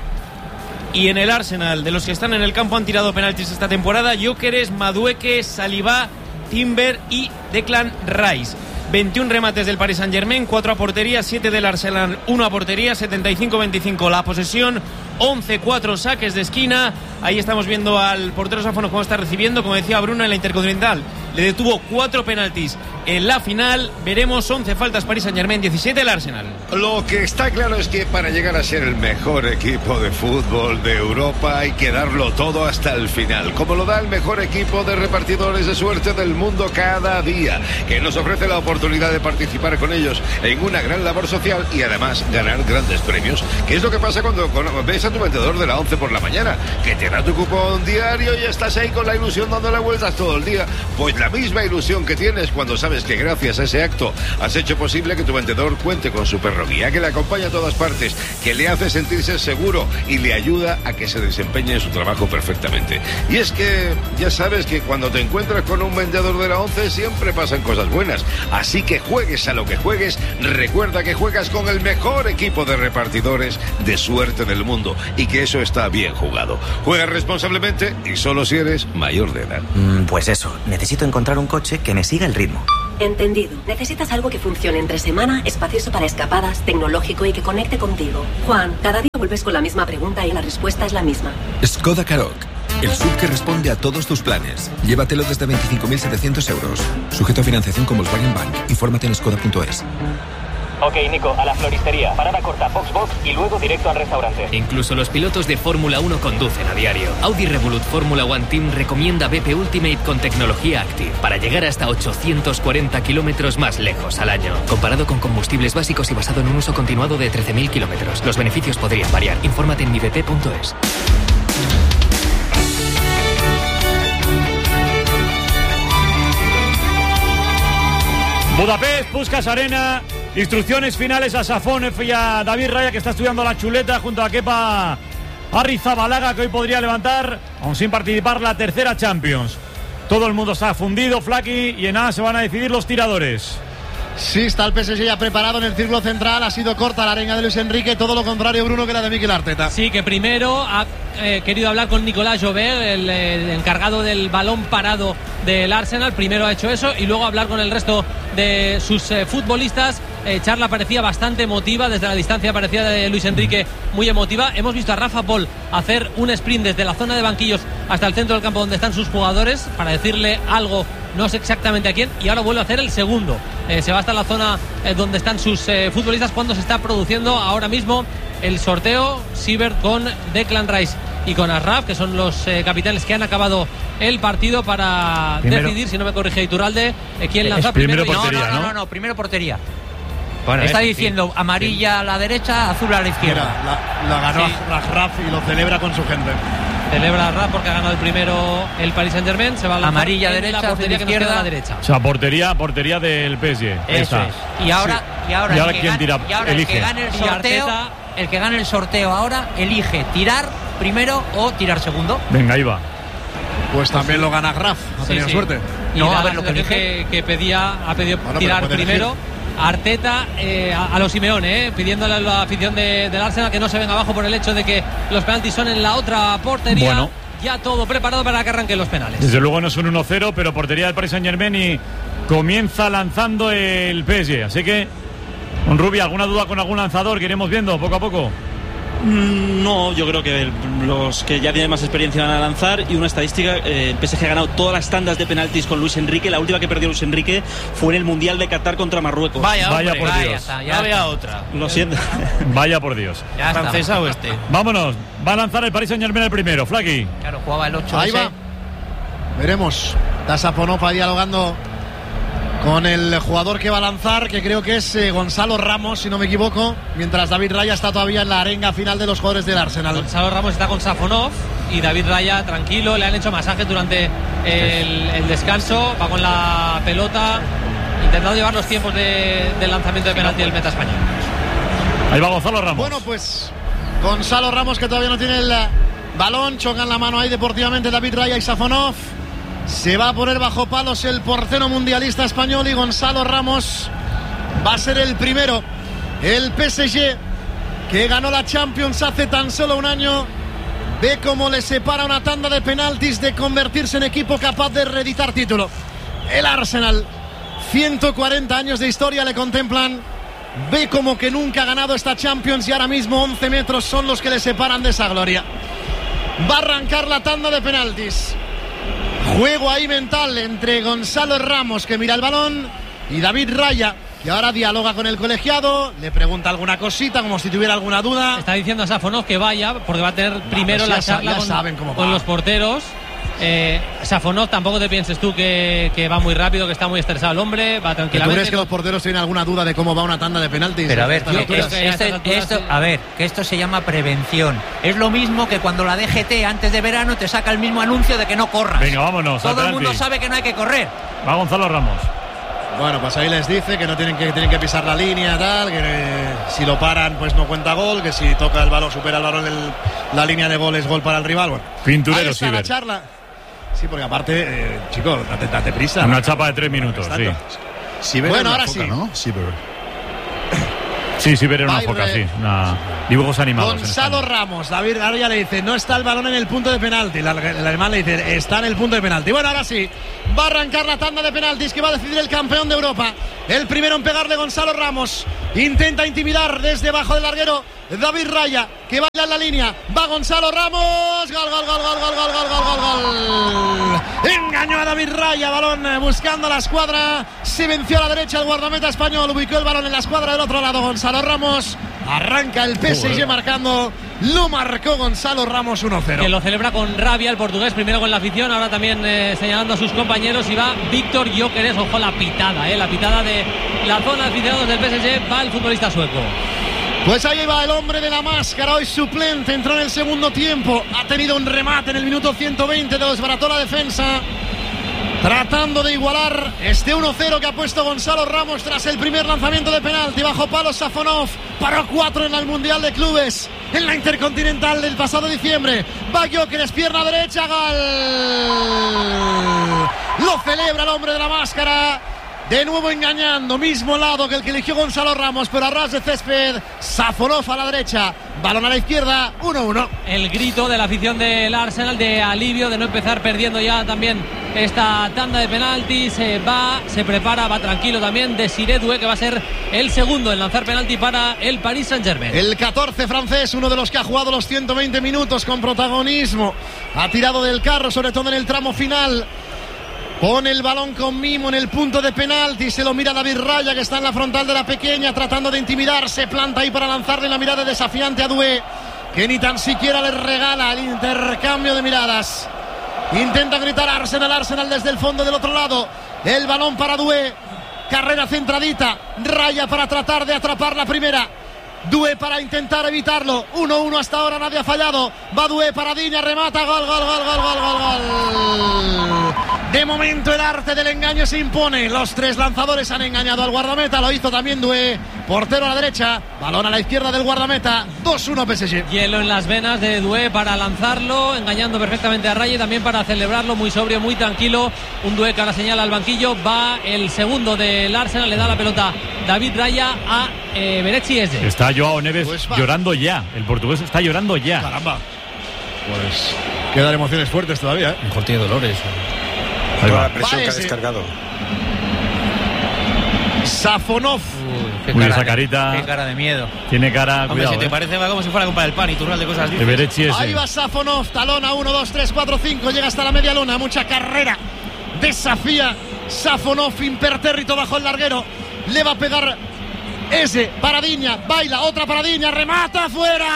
Y en el Arsenal, de los que están en el campo, han tirado penaltis esta temporada: Gyökeres, Madueke, Saliba, Timber y Declan Rice. 21 remates del Paris Saint-Germain, 4 a portería, 7 del Arsenal, 1 a portería, 75-25 la posesión, 11-4 saques de esquina. Ahí estamos viendo al portero Safonov cómo está recibiendo, como decía Bruno, en la Intercontinental. Le detuvo 4 penaltis en la final. Veremos 11 faltas Paris Saint-Germain, 17 el Arsenal. Lo que está claro es que para llegar a ser el mejor equipo de fútbol de Europa hay que darlo todo hasta el final, como lo da el mejor equipo de repartidores de suerte del mundo cada día, que nos ofrece la oportunidad de participar con ellos en una gran labor social y además ganar grandes premios. ¿Qué es lo que pasa cuando ves a tu vendedor de la 11 por la mañana? Que te da tu cupón diario y estás ahí con la ilusión dándole vueltas todo el día. Pues la la misma ilusión que tienes cuando sabes que gracias a ese acto has hecho posible que tu vendedor cuente con su perro guía, que le acompaña a todas partes, que le hace sentirse seguro y le ayuda a que se desempeñe en su trabajo perfectamente. Y es que ya sabes que cuando te encuentras con un vendedor de la ONCE siempre pasan cosas buenas. Así que juegues a lo que juegues, recuerda que juegas con el mejor equipo de repartidores de suerte del mundo y que eso está bien jugado. Juega responsablemente y solo si eres mayor de edad. Pues eso, necesito encontrar un coche que me siga el ritmo. Entendido. Necesitas algo que funcione entre semana, espacioso para escapadas, tecnológico y que conecte contigo. Juan, cada día vuelves con la misma pregunta y la respuesta es la misma. Skoda Karoq, el SUV que responde a todos tus planes. Llévatelo desde 25.700 euros. Sujeto a financiación con Volkswagen Bank. Infórmate en skoda.es. Ok, Nico, a la floristería. Parada corta, Foxbox y luego directo al restaurante. Incluso los pilotos de Fórmula 1 conducen a diario. Audi Revolut Fórmula One Team recomienda BP Ultimate con tecnología Active para llegar hasta 840 kilómetros más lejos al año. Comparado con combustibles básicos y basado en un uso continuado de 13.000 kilómetros. Los beneficios podrían variar. Infórmate en mibp.es. Budapest, Puskás Arena. Instrucciones finales a Safonov y a David Raya, que está estudiando la chuleta junto a Kepa Arrizabalaga, que hoy podría levantar, aún sin participar, la tercera Champions. Todo el mundo está fundido, Flaky, y en nada se van a decidir los tiradores. Sí, está el PSG ya preparado en el círculo central. Ha sido corta la arenga de Luis Enrique. Todo lo contrario, Bruno, que la de Mikel Arteta. Sí, que primero ha querido hablar con Nicolas Joubert, el encargado del balón parado del Arsenal. Primero ha hecho eso y luego hablar con el resto de sus futbolistas. Charla parecía bastante emotiva. Desde la distancia parecía de Luis Enrique muy emotiva. Hemos visto a Rafa Pol hacer un sprint desde la zona de banquillos hasta el centro del campo donde están sus jugadores para decirle algo, no sé exactamente a quién, y ahora vuelve a hacer el segundo. Se va hasta la zona donde están sus futbolistas cuando se está produciendo ahora mismo el sorteo. Siebert con Declan Rice y con Ashraf, que son los capitanes que han acabado el partido para decidir, si no me corrige Iturralde, quién lanza primero. Portería, no, primero portería. Bueno, está diciendo amarilla a la derecha, azul a la izquierda. Mira, la ganó Ashraf y lo celebra con su gente. Celebra Ashraf porque ha ganado el primero el Paris Saint-Germain. Se va a lanzar amarilla derecha, la portería que nos queda a la derecha. O sea, portería del PSG. Eso es. Y ahora ¿quién tira? El que gane el sorteo, el que gane el sorteo ahora elige tirar primero o tirar segundo. Venga, ahí va. Pues también lo gana Ashraf. Ha tenido suerte. Y no, a ver lo que elige. Ha pedido tirar primero. Arteta a los Simeone, pidiéndole a la afición del Arsenal que no se venga abajo por el hecho de que los penaltis son en la otra portería. Bueno, ya todo preparado para que arranquen los penales. Desde luego no es un 1-0, pero portería del Paris Saint-Germain y comienza lanzando el PSG. Así que, Rubia, ¿alguna duda con algún lanzador que iremos viendo poco a poco? No, yo creo que los que ya tienen más experiencia van a lanzar. Y una estadística, el PSG ha ganado todas las tandas de penaltis con Luis Enrique. La última que perdió Luis Enrique fue en el Mundial de Qatar contra Marruecos. Vaya por Dios. Ya había otra. Lo siento. Vaya por Dios. ¿Francesa o este? Vámonos, va a lanzar el Paris Saint-Germain el primero, Flaky. Claro, jugaba el 8. Ahí va. Veremos. Está Safonov dialogando con el jugador que va a lanzar, que creo que es Gonzalo Ramos, si no me equivoco, mientras David Raya está todavía en la arenga final de los jugadores del Arsenal. Gonzalo Ramos está con Safonov y David Raya tranquilo, le han hecho masajes durante el descanso, va con la pelota intentando llevar los tiempos del lanzamiento de penalti del meta español. Ahí va Gonzalo Ramos. Bueno, pues Gonzalo Ramos, que todavía no tiene el balón, chocan la mano ahí deportivamente David Raya y Safonov. Se va a poner bajo palos el portero mundialista español y Gonzalo Ramos va a ser el primero. El PSG, que ganó la Champions hace tan solo un año, ve cómo le separa una tanda de penaltis de convertirse en equipo capaz de reeditar título. El Arsenal, 140 años de historia le contemplan, ve como que nunca ha ganado esta Champions y ahora mismo 11 metros son los que le separan de esa gloria. Va a arrancar la tanda de penaltis. Juego ahí mental entre Gonzalo Ramos, que mira el balón, y David Raya, que ahora dialoga con el colegiado, le pregunta alguna cosita como si tuviera alguna duda. Está diciendo a Safonov que vaya porque va a tener primero la charla con los porteros Safonov, tampoco te pienses tú que va muy rápido, que está muy estresado el hombre, va tranquilamente. ¿Tú crees que los porteros tienen alguna duda de cómo va una tanda de penaltis? Pero a ver, que esto se llama prevención. Es lo mismo que cuando la DGT antes de verano te saca el mismo anuncio de que no corras. Venga, vámonos. Todo el mundo sabe que no hay que correr. Va Gonzalo Ramos. Bueno, pues ahí les dice que no tienen que pisar la línea, tal, que si lo paran pues no cuenta gol, que si toca el balón, supera el balón la línea de gol es gol para el rival. Bueno, Pinturero, ahí está la charla. Sí, porque aparte, chicos, date prisa. Una chapa de 3 minutos, sí. Bueno, ahora sí. ¿No? Sí, era una foca, sí. Dibujos animados. Gonzalo Ramos, David Raya le dice, no está el balón en el punto de penalti. El alemán le dice, está en el punto de penalti. Bueno, ahora sí, va a arrancar la tanda de penaltis que va a decidir el campeón de Europa. El primero en pegarle, Gonzalo Ramos. Intenta intimidar desde debajo del larguero David Raya, que baila en la línea. Va Gonzalo Ramos. Gol. Engañó a David Raya, balón buscando la escuadra. Se venció a la derecha el guardameta español. Ubicó el balón en la escuadra del otro lado. Gonzalo Ramos. Arranca el PSG marcando. Lo marcó Gonzalo Ramos 1-0. Que lo celebra con rabia el portugués, primero con la afición, ahora también señalando a sus compañeros. Y va Víctor Gyökeres, ojo la pitada de la zona de aficionados del PSG. Va el futbolista sueco. Pues ahí va el hombre de la máscara, hoy suplente, entró en el segundo tiempo, ha tenido un remate en el minuto 120, desbarató la defensa, tratando de igualar este 1-0 que ha puesto Gonzalo Ramos tras el primer lanzamiento de penalti. Bajo palo Safonov, paró 4 en el Mundial de Clubes, en la Intercontinental del pasado diciembre. Va Gyökeres, pierna derecha, gol. Lo celebra el hombre de la máscara. De nuevo engañando, mismo lado que el que eligió Gonzalo Ramos, pero a ras de césped. Safonov a la derecha, balón a la izquierda, 1-1. El grito de la afición del Arsenal de alivio, de no empezar perdiendo ya también esta tanda de penaltis. Se prepara, va tranquilo también Desiré Doué, que va a ser el segundo en lanzar penalti para el Paris Saint-Germain. El 14 francés, uno de los que ha jugado los 120 minutos con protagonismo. Ha tirado del carro, sobre todo en el tramo final. Pone el balón con mimo en el punto de penalti. Se lo mira David Raya, que está en la frontal de la pequeña, tratando de intimidar. Se planta ahí para lanzarle la mirada desafiante a Doué, que ni tan siquiera le regala el intercambio de miradas. Intenta gritar Arsenal desde el fondo del otro lado. El balón para Doué. Carrera centradita. Raya para tratar de atrapar la primera. Doué para intentar evitarlo. 1-1 hasta ahora, nadie ha fallado. Va Doué para Diña, remata, gol. De momento el arte del engaño se impone. Los 3 lanzadores han engañado al guardameta. Lo hizo también Doué. Portero a la derecha, balón a la izquierda del guardameta. 2-1 PSG. Hielo en las venas de Doué para lanzarlo, engañando perfectamente a Raya y también para celebrarlo, muy sobrio, muy tranquilo. Un Doué que ahora señala al banquillo. Va el segundo del Arsenal, le da la pelota David Raya a Berechi Eze. Está Joao Neves llorando ya. El portugués está llorando ya. Caramba. Pues quedan emociones fuertes todavía, Mejor tiene dolores. Ahí va la presión que ha descargado. Safonov. Esa carita. Qué cara de miedo. Tiene cara, Hombre, cuidado. si te parece, va como si fuera a comprar el pan y turral de cosas dices. Ahí va Safonov, talona 1, 2, 3, 4, 5. Llega hasta la media luna, mucha carrera. Desafía Safonov, impertérrito bajo el larguero. Le va a pegar ese, Paradiña, baila, otra Paradiña, remata, fuera.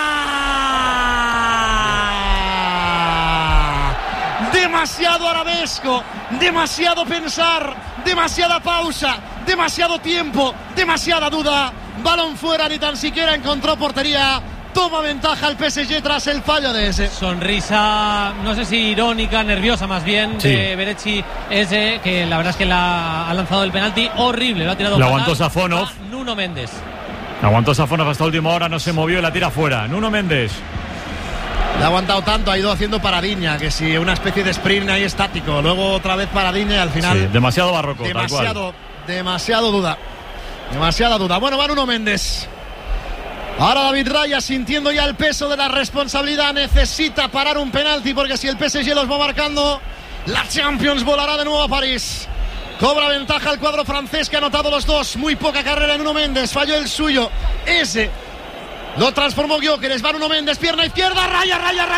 Demasiado arabesco, demasiado pensar, demasiada pausa, demasiado tiempo, demasiada duda. Balón fuera, ni tan siquiera encontró portería. Toma ventaja el PSG tras el fallo de ese. Sonrisa, no sé si irónica, nerviosa más bien, sí, de Berechi ese, que la verdad es que ha lanzado el penalti horrible, lo ha tirado. Lo aguantó Safonov. Nuno Méndez. Aguantó Safonov hasta última hora, no se movió y la tira fuera. Nuno Méndez. Le ha aguantado tanto, ha ido haciendo Paradiña, que si una especie de sprint ahí estático, luego otra vez Paradiña y al final. Sí, demasiado barroco, demasiada duda. Bueno, va Nuno Méndez. Ahora David Raya, sintiendo ya el peso de la responsabilidad, necesita parar un penalti, porque si el PSG los va marcando, la Champions volará de nuevo a París. Cobra ventaja el cuadro francés, que ha anotado los 2. Muy poca carrera en Nuno Méndez, falló el suyo. Ese lo transformó Gyökeres, va Nuno Méndez, pierna izquierda, Raya.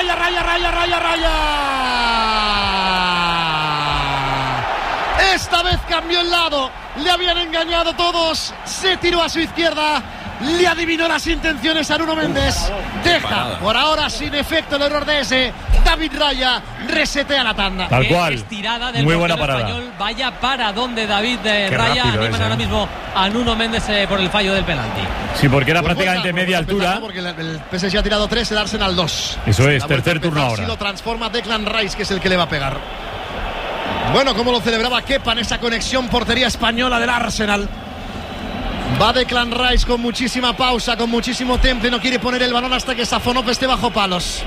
Esta vez cambió el lado, le habían engañado todos, se tiró a su izquierda. Le adivinó las intenciones a Nuno Méndez. Deja por ahora sin efecto el error de ese. Da David Raya resetea la tanda. Tal cual. Estirada del muy buena parada. Español. Vaya paradón de David Raya. Animan ahora mismo a Nuno Méndez por el fallo del penalti. Sí, porque era prácticamente media altura. Porque el PSG ha tirado 3, el Arsenal 2. Eso es, tercer turno ahora. Si lo transforma Declan Rice, que es el que le va a pegar. Bueno, como lo celebraba Kepa en esa conexión portería española del Arsenal. Va Declan Rice con muchísima pausa, con muchísimo temple. No quiere poner el balón hasta que Safonov esté bajo palos.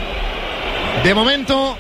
De momento,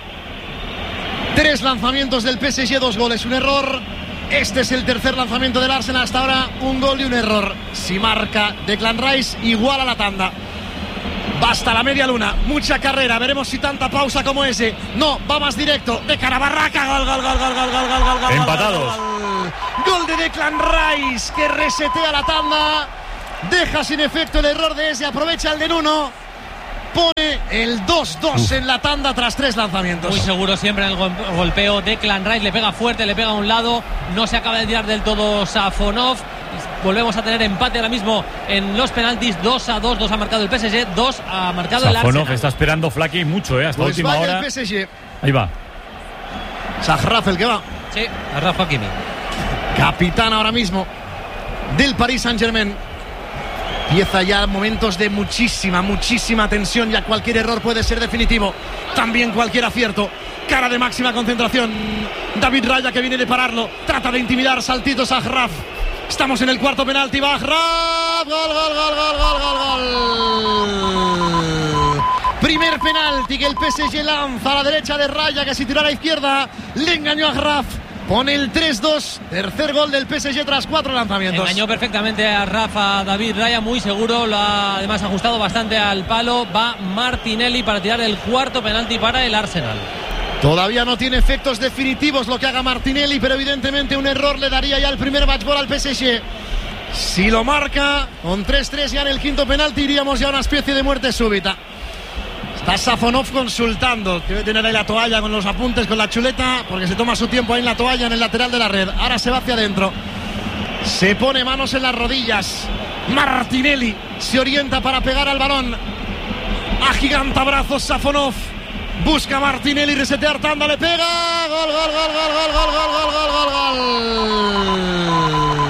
3 lanzamientos del PSG, 2 goles, un error. Este es el tercer lanzamiento del Arsenal hasta ahora, un gol y un error. Si marca Declan Rice, igual a la tanda. Basta la media luna, mucha carrera. Veremos si tanta pausa como ese. No, va más directo. De cara a Barraca. Gol, gol, gol, gol, gol, gol, gol, gol. Empatados. Gol de Declan Rice, que resetea la tanda. Deja sin efecto el error de ese. Aprovecha el de Nuno. Pone el 2-2 en la tanda tras 3 lanzamientos. Muy seguro siempre en el golpeo. Declan Rice le pega fuerte, le pega a un lado. No se acaba de tirar del todo Safonov. Volvemos a tener empate ahora mismo en los penaltis. 2-2, 2 ha marcado el PSG, 2 ha marcado el Arsenal. Safonov está esperando Flaky mucho, hasta pues última hora. El PSG. Ahí va. Achraf el que va. Sí, Achraf Hakimi. Capitán ahora mismo del Paris Saint-Germain. Empieza ya momentos de muchísima tensión. Ya cualquier error puede ser definitivo. También cualquier acierto. Cara de máxima concentración. David Raya, que viene de pararlo. Trata de intimidar. Saltitos a Achraf. Estamos en el cuarto penalti. Va Achraf. Gol, gol, gol, gol, gol, gol, gol. Primer penalti que el PSG lanza a la derecha de Raya, que si tirara a la izquierda le engañó a Achraf. Pone el 3-2, tercer gol del PSG tras 4 lanzamientos. Engañó perfectamente a Rafa David Raya, muy seguro, lo ha además ajustado bastante al palo. Va Martinelli para tirar el cuarto penalti para el Arsenal. Todavía no tiene efectos definitivos lo que haga Martinelli, pero evidentemente un error le daría ya el primer match ball al PSG. Si lo marca, con 3-3 ya en el quinto penalti iríamos ya a una especie de muerte súbita. Está Safonov consultando, debe tener ahí la toalla con los apuntes, con la chuleta, porque se toma su tiempo ahí en la toalla, en el lateral de la red. Ahora se va hacia adentro, se pone manos en las rodillas. Martinelli se orienta para pegar al balón. Agiganta brazos Safonov, busca Martinelli resetear tanda, le pega. Gol, gol, gol, gol, gol, gol, gol, gol, gol, gol.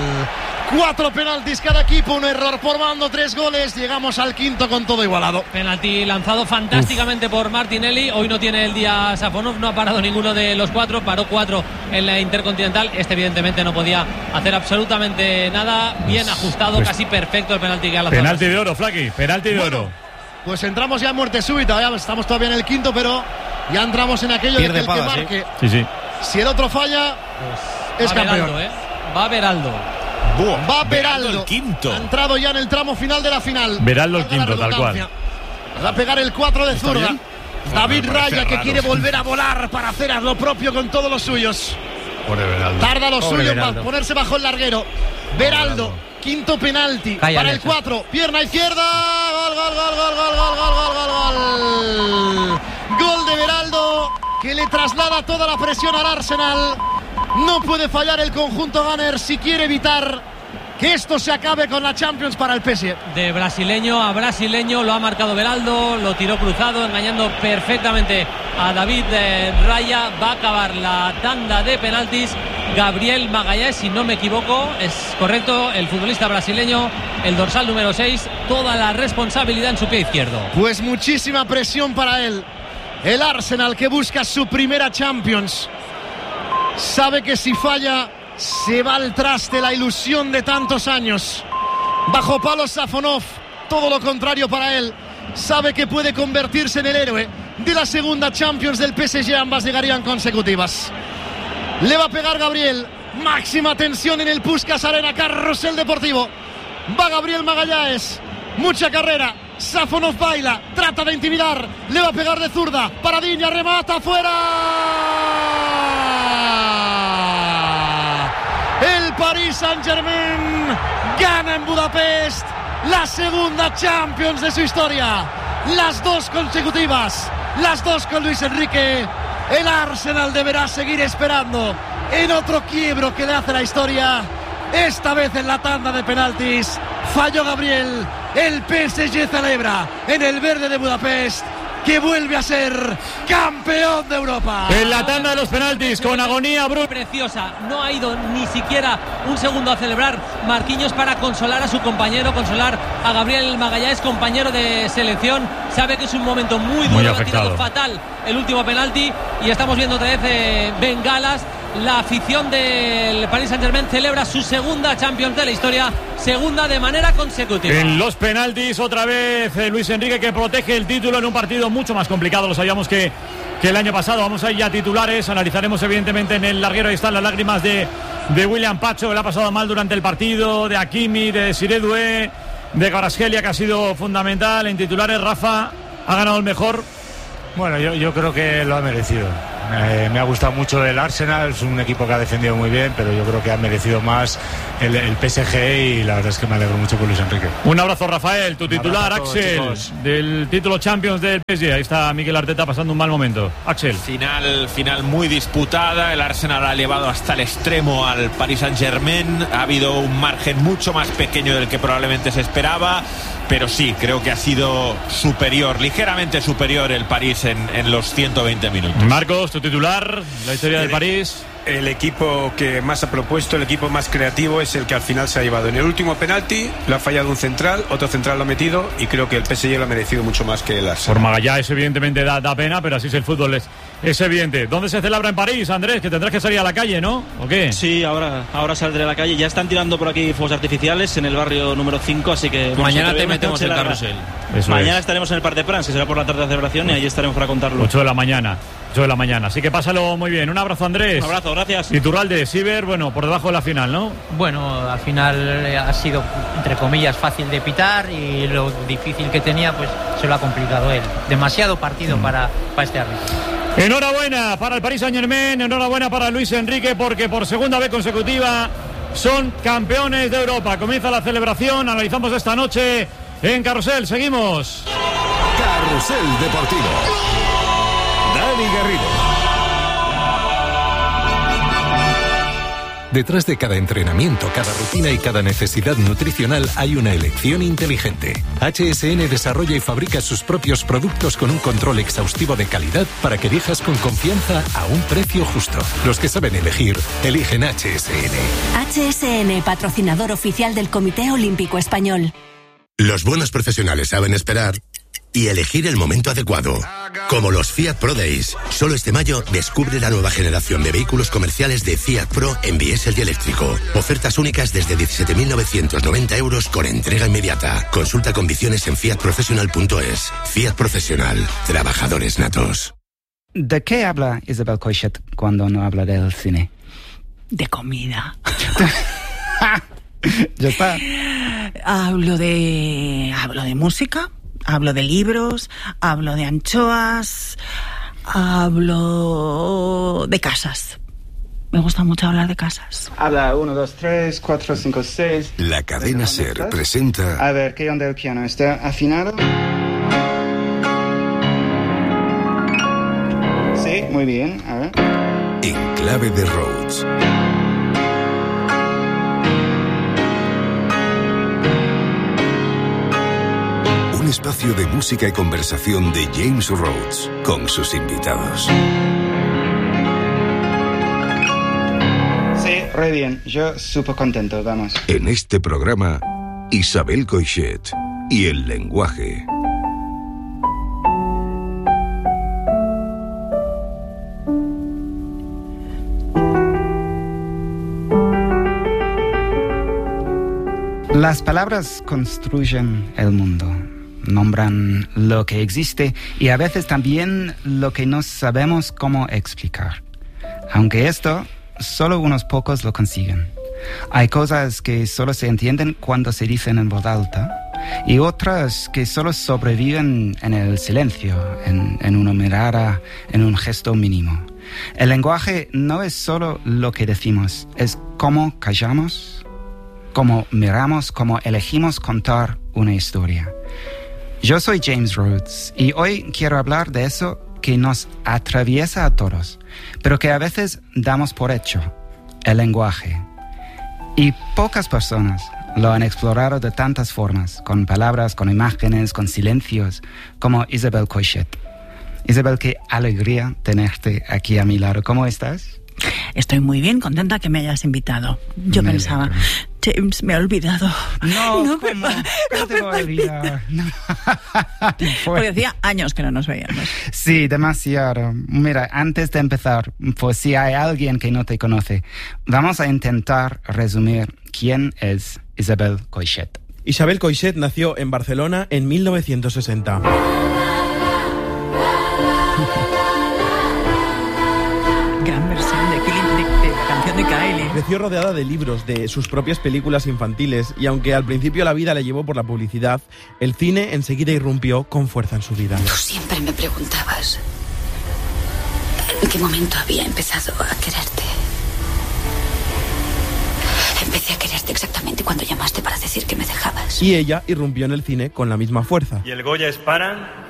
4 penaltis cada equipo, un error por bando, 3 goles. Llegamos al quinto con todo igualado. Penalti lanzado fantásticamente por Martinelli. Hoy no tiene el día Safonov, no ha parado ninguno de los 4. Paró 4 en la Intercontinental. Este evidentemente no podía hacer absolutamente nada. Bien ajustado, casi perfecto el penalti que ha lanzado. Penalti de oro, Flaky, penalti de oro. Pues entramos ya en muerte súbita. Ya estamos todavía en el quinto, pero ya entramos en aquello de que el que marque. Sí. Si el otro falla, pues es campeón. Va Beraldo. Va Beraldo, el quinto. Ha entrado ya en el tramo final de la final. Beraldo el quinto, tal cual. Va a pegar el 4 de zurda. David Raya, que quiere volver a volar para hacer lo propio con todos los suyos. Tarda lo suyo para ponerse bajo el larguero. Beraldo, quinto penalti para el 4. Pierna izquierda. Gol, gol, gol, gol, gol, gol, gol, gol, gol. Gol de Beraldo, que le traslada toda la presión al Arsenal. No puede fallar el conjunto Gunner si quiere evitar que esto se acabe con la Champions para el PSG. De brasileño a brasileño lo ha marcado Beraldo, lo tiró cruzado, engañando perfectamente a David Raya. Va a acabar la tanda de penaltis Gabriel Magalhães, si no me equivoco, es correcto, el futbolista brasileño, el dorsal número 6, toda la responsabilidad en su pie izquierdo. Pues muchísima presión para él. El Arsenal, que busca su primera Champions, sabe que si falla se va al traste la ilusión de tantos años. Bajo palos Safonov, todo lo contrario para él. Sabe que puede convertirse en el héroe de la segunda Champions del PSG. Ambas llegarían consecutivas. Le va a pegar Gabriel. Máxima tensión en el Puskás Arena, carrusel deportivo. Va Gabriel Magalhães. Mucha carrera. Safonov baila, trata de intimidar. Le va a pegar de zurda. Paradiña, remata, fuera. El Paris Saint-Germain gana en Budapest la segunda Champions de su historia. Las 2 consecutivas, las 2 con Luis Enrique. El Arsenal deberá seguir esperando en otro quiebro que le hace la historia. Esta vez en la tanda de penaltis falló Gabriel. El PSG celebra en el verde de Budapest que vuelve a ser campeón de Europa. En la tanda de los penaltis, con agonía brutal. Preciosa, no ha ido ni siquiera un segundo a celebrar Marquinhos para consolar a su compañero, consolar a Gabriel Magalhães, compañero de selección. Sabe que es un momento muy duro, ha tirado fatal el último penalti y estamos viendo otra vez bengalas. La afición del Paris Saint-Germain celebra su segunda Champions de la historia, segunda de manera consecutiva. En los penaltis otra vez Luis Enrique, que protege el título en un partido mucho más complicado, lo sabíamos que el año pasado. Vamos a ir ya a titulares, analizaremos evidentemente en el larguero. Ahí están las lágrimas de William Pacho, que le ha pasado mal durante el partido, de Hakimi, de Siré Doué, de Kvaratskhelia, que ha sido fundamental. En titulares, Rafa, ¿ha ganado el mejor? Bueno, yo creo que lo ha merecido. Me ha gustado mucho el Arsenal, es un equipo que ha defendido muy bien, pero yo creo que ha merecido más el PSG y la verdad es que me alegro mucho por Luis Enrique. Un abrazo, Rafael, tu titular, Axel, chicos, del título Champions del PSG. Ahí está Mikel Arteta pasando un mal momento. Axel. Final muy disputada, el Arsenal ha llevado hasta el extremo al Paris Saint-Germain, ha habido un margen mucho más pequeño del que probablemente se esperaba, pero sí, creo que ha sido superior, ligeramente superior el París en los 120 minutos. Marcos, tu titular, la historia del París. El equipo que más ha propuesto, el equipo más creativo es el que al final se ha llevado. En el último penalti lo ha fallado un central, otro central lo ha metido y creo que el PSG lo ha merecido mucho más que el Arsenal. Por Magalhães evidentemente da pena, pero así es el fútbol, es evidente. ¿Dónde se celebra en París, Andrés? Que tendrás que salir a la calle, ¿no? ¿O qué? Sí, ahora saldré a la calle. Ya están tirando por aquí fuegos artificiales en el barrio número 5, así que... Mañana te metemos en el carrusel. Mañana estaremos en el Parc des Princes, que será por la tarde de celebración, y ahí estaremos para contarlo. 8 de la mañana. Así que pásalo muy bien. Un abrazo, Andrés. Un abrazo, gracias. Iturralde, Siber, bueno, por debajo de la final, ¿no? Bueno, al final ha sido, entre comillas, fácil de pitar y lo difícil que tenía, pues se lo ha complicado él. Demasiado partido para este árbitro. Enhorabuena para el Paris Saint-Germain, enhorabuena para Luis Enrique, porque por segunda vez consecutiva son campeones de Europa. Comienza la celebración, analizamos esta noche en Carrusel. Seguimos. Carrusel Deportivo. Dani Garrido. Detrás de cada entrenamiento, cada rutina y cada necesidad nutricional hay una elección inteligente. HSN desarrolla y fabrica sus propios productos con un control exhaustivo de calidad para que elijas con confianza a un precio justo. Los que saben elegir, eligen HSN. HSN, patrocinador oficial del Comité Olímpico Español. Los buenos profesionales saben esperar y elegir el momento adecuado. Como los Fiat Pro Days. Solo este mayo descubre la nueva generación de vehículos comerciales de Fiat Pro en diésel y eléctrico. Ofertas únicas desde 17.990 euros con entrega inmediata. Consulta condiciones en fiatprofessional.es. Fiat Professional. Trabajadores natos. ¿De qué habla Isabel Coixet cuando no habla del cine? De comida. Ya está. Hablo de música. Hablo de libros, hablo de anchoas, hablo de casas. Me gusta mucho hablar de casas. Habla 1, 2, 3, 4, 5, 6. La cadena SER presenta... A ver, ¿qué onda el piano? ¿Está afinado? Sí, muy bien. A ver. En clave de Rhodes. Un espacio de música y conversación de James Rhodes con sus invitados. Sí, re bien. Yo súper contento, vamos. En este programa, Isabel Coixet y el lenguaje. Las palabras construyen el mundo. Nombran lo que existe y a veces también lo que no sabemos cómo explicar. Aunque esto, solo unos pocos lo consiguen. Hay cosas que solo se entienden cuando se dicen en voz alta y otras que solo sobreviven en el silencio, en una mirada, en un gesto mínimo. El lenguaje no es solo lo que decimos, es cómo callamos, cómo miramos, cómo elegimos contar una historia. Yo soy James Rhodes y hoy quiero hablar de eso que nos atraviesa a todos, pero que a veces damos por hecho, el lenguaje. Y pocas personas lo han explorado de tantas formas, con palabras, con imágenes, con silencios, como Isabel Coixet. Isabel, qué alegría tenerte aquí a mi lado. ¿Cómo estás? Estoy muy bien, contenta que me hayas invitado. Yo pensaba, James me ha olvidado. No te voy a olvidar. Porque hacía años que no nos veíamos. Sí, demasiado. Mira, antes de empezar, pues si hay alguien que no te conoce, vamos a intentar resumir quién es Isabel Coixet. Isabel Coixet nació en Barcelona en 1960. Gran versión de la canción de Kylie. Creció rodeada de libros, de sus propias películas infantiles, y aunque al principio la vida le llevó por la publicidad, el cine enseguida irrumpió con fuerza en su vida. Tú siempre me preguntabas en qué momento había empezado a quererte. Empecé a quererte exactamente cuando llamaste para decir que me dejabas. Y ella irrumpió en el cine con la misma fuerza. Y el Goya Sparan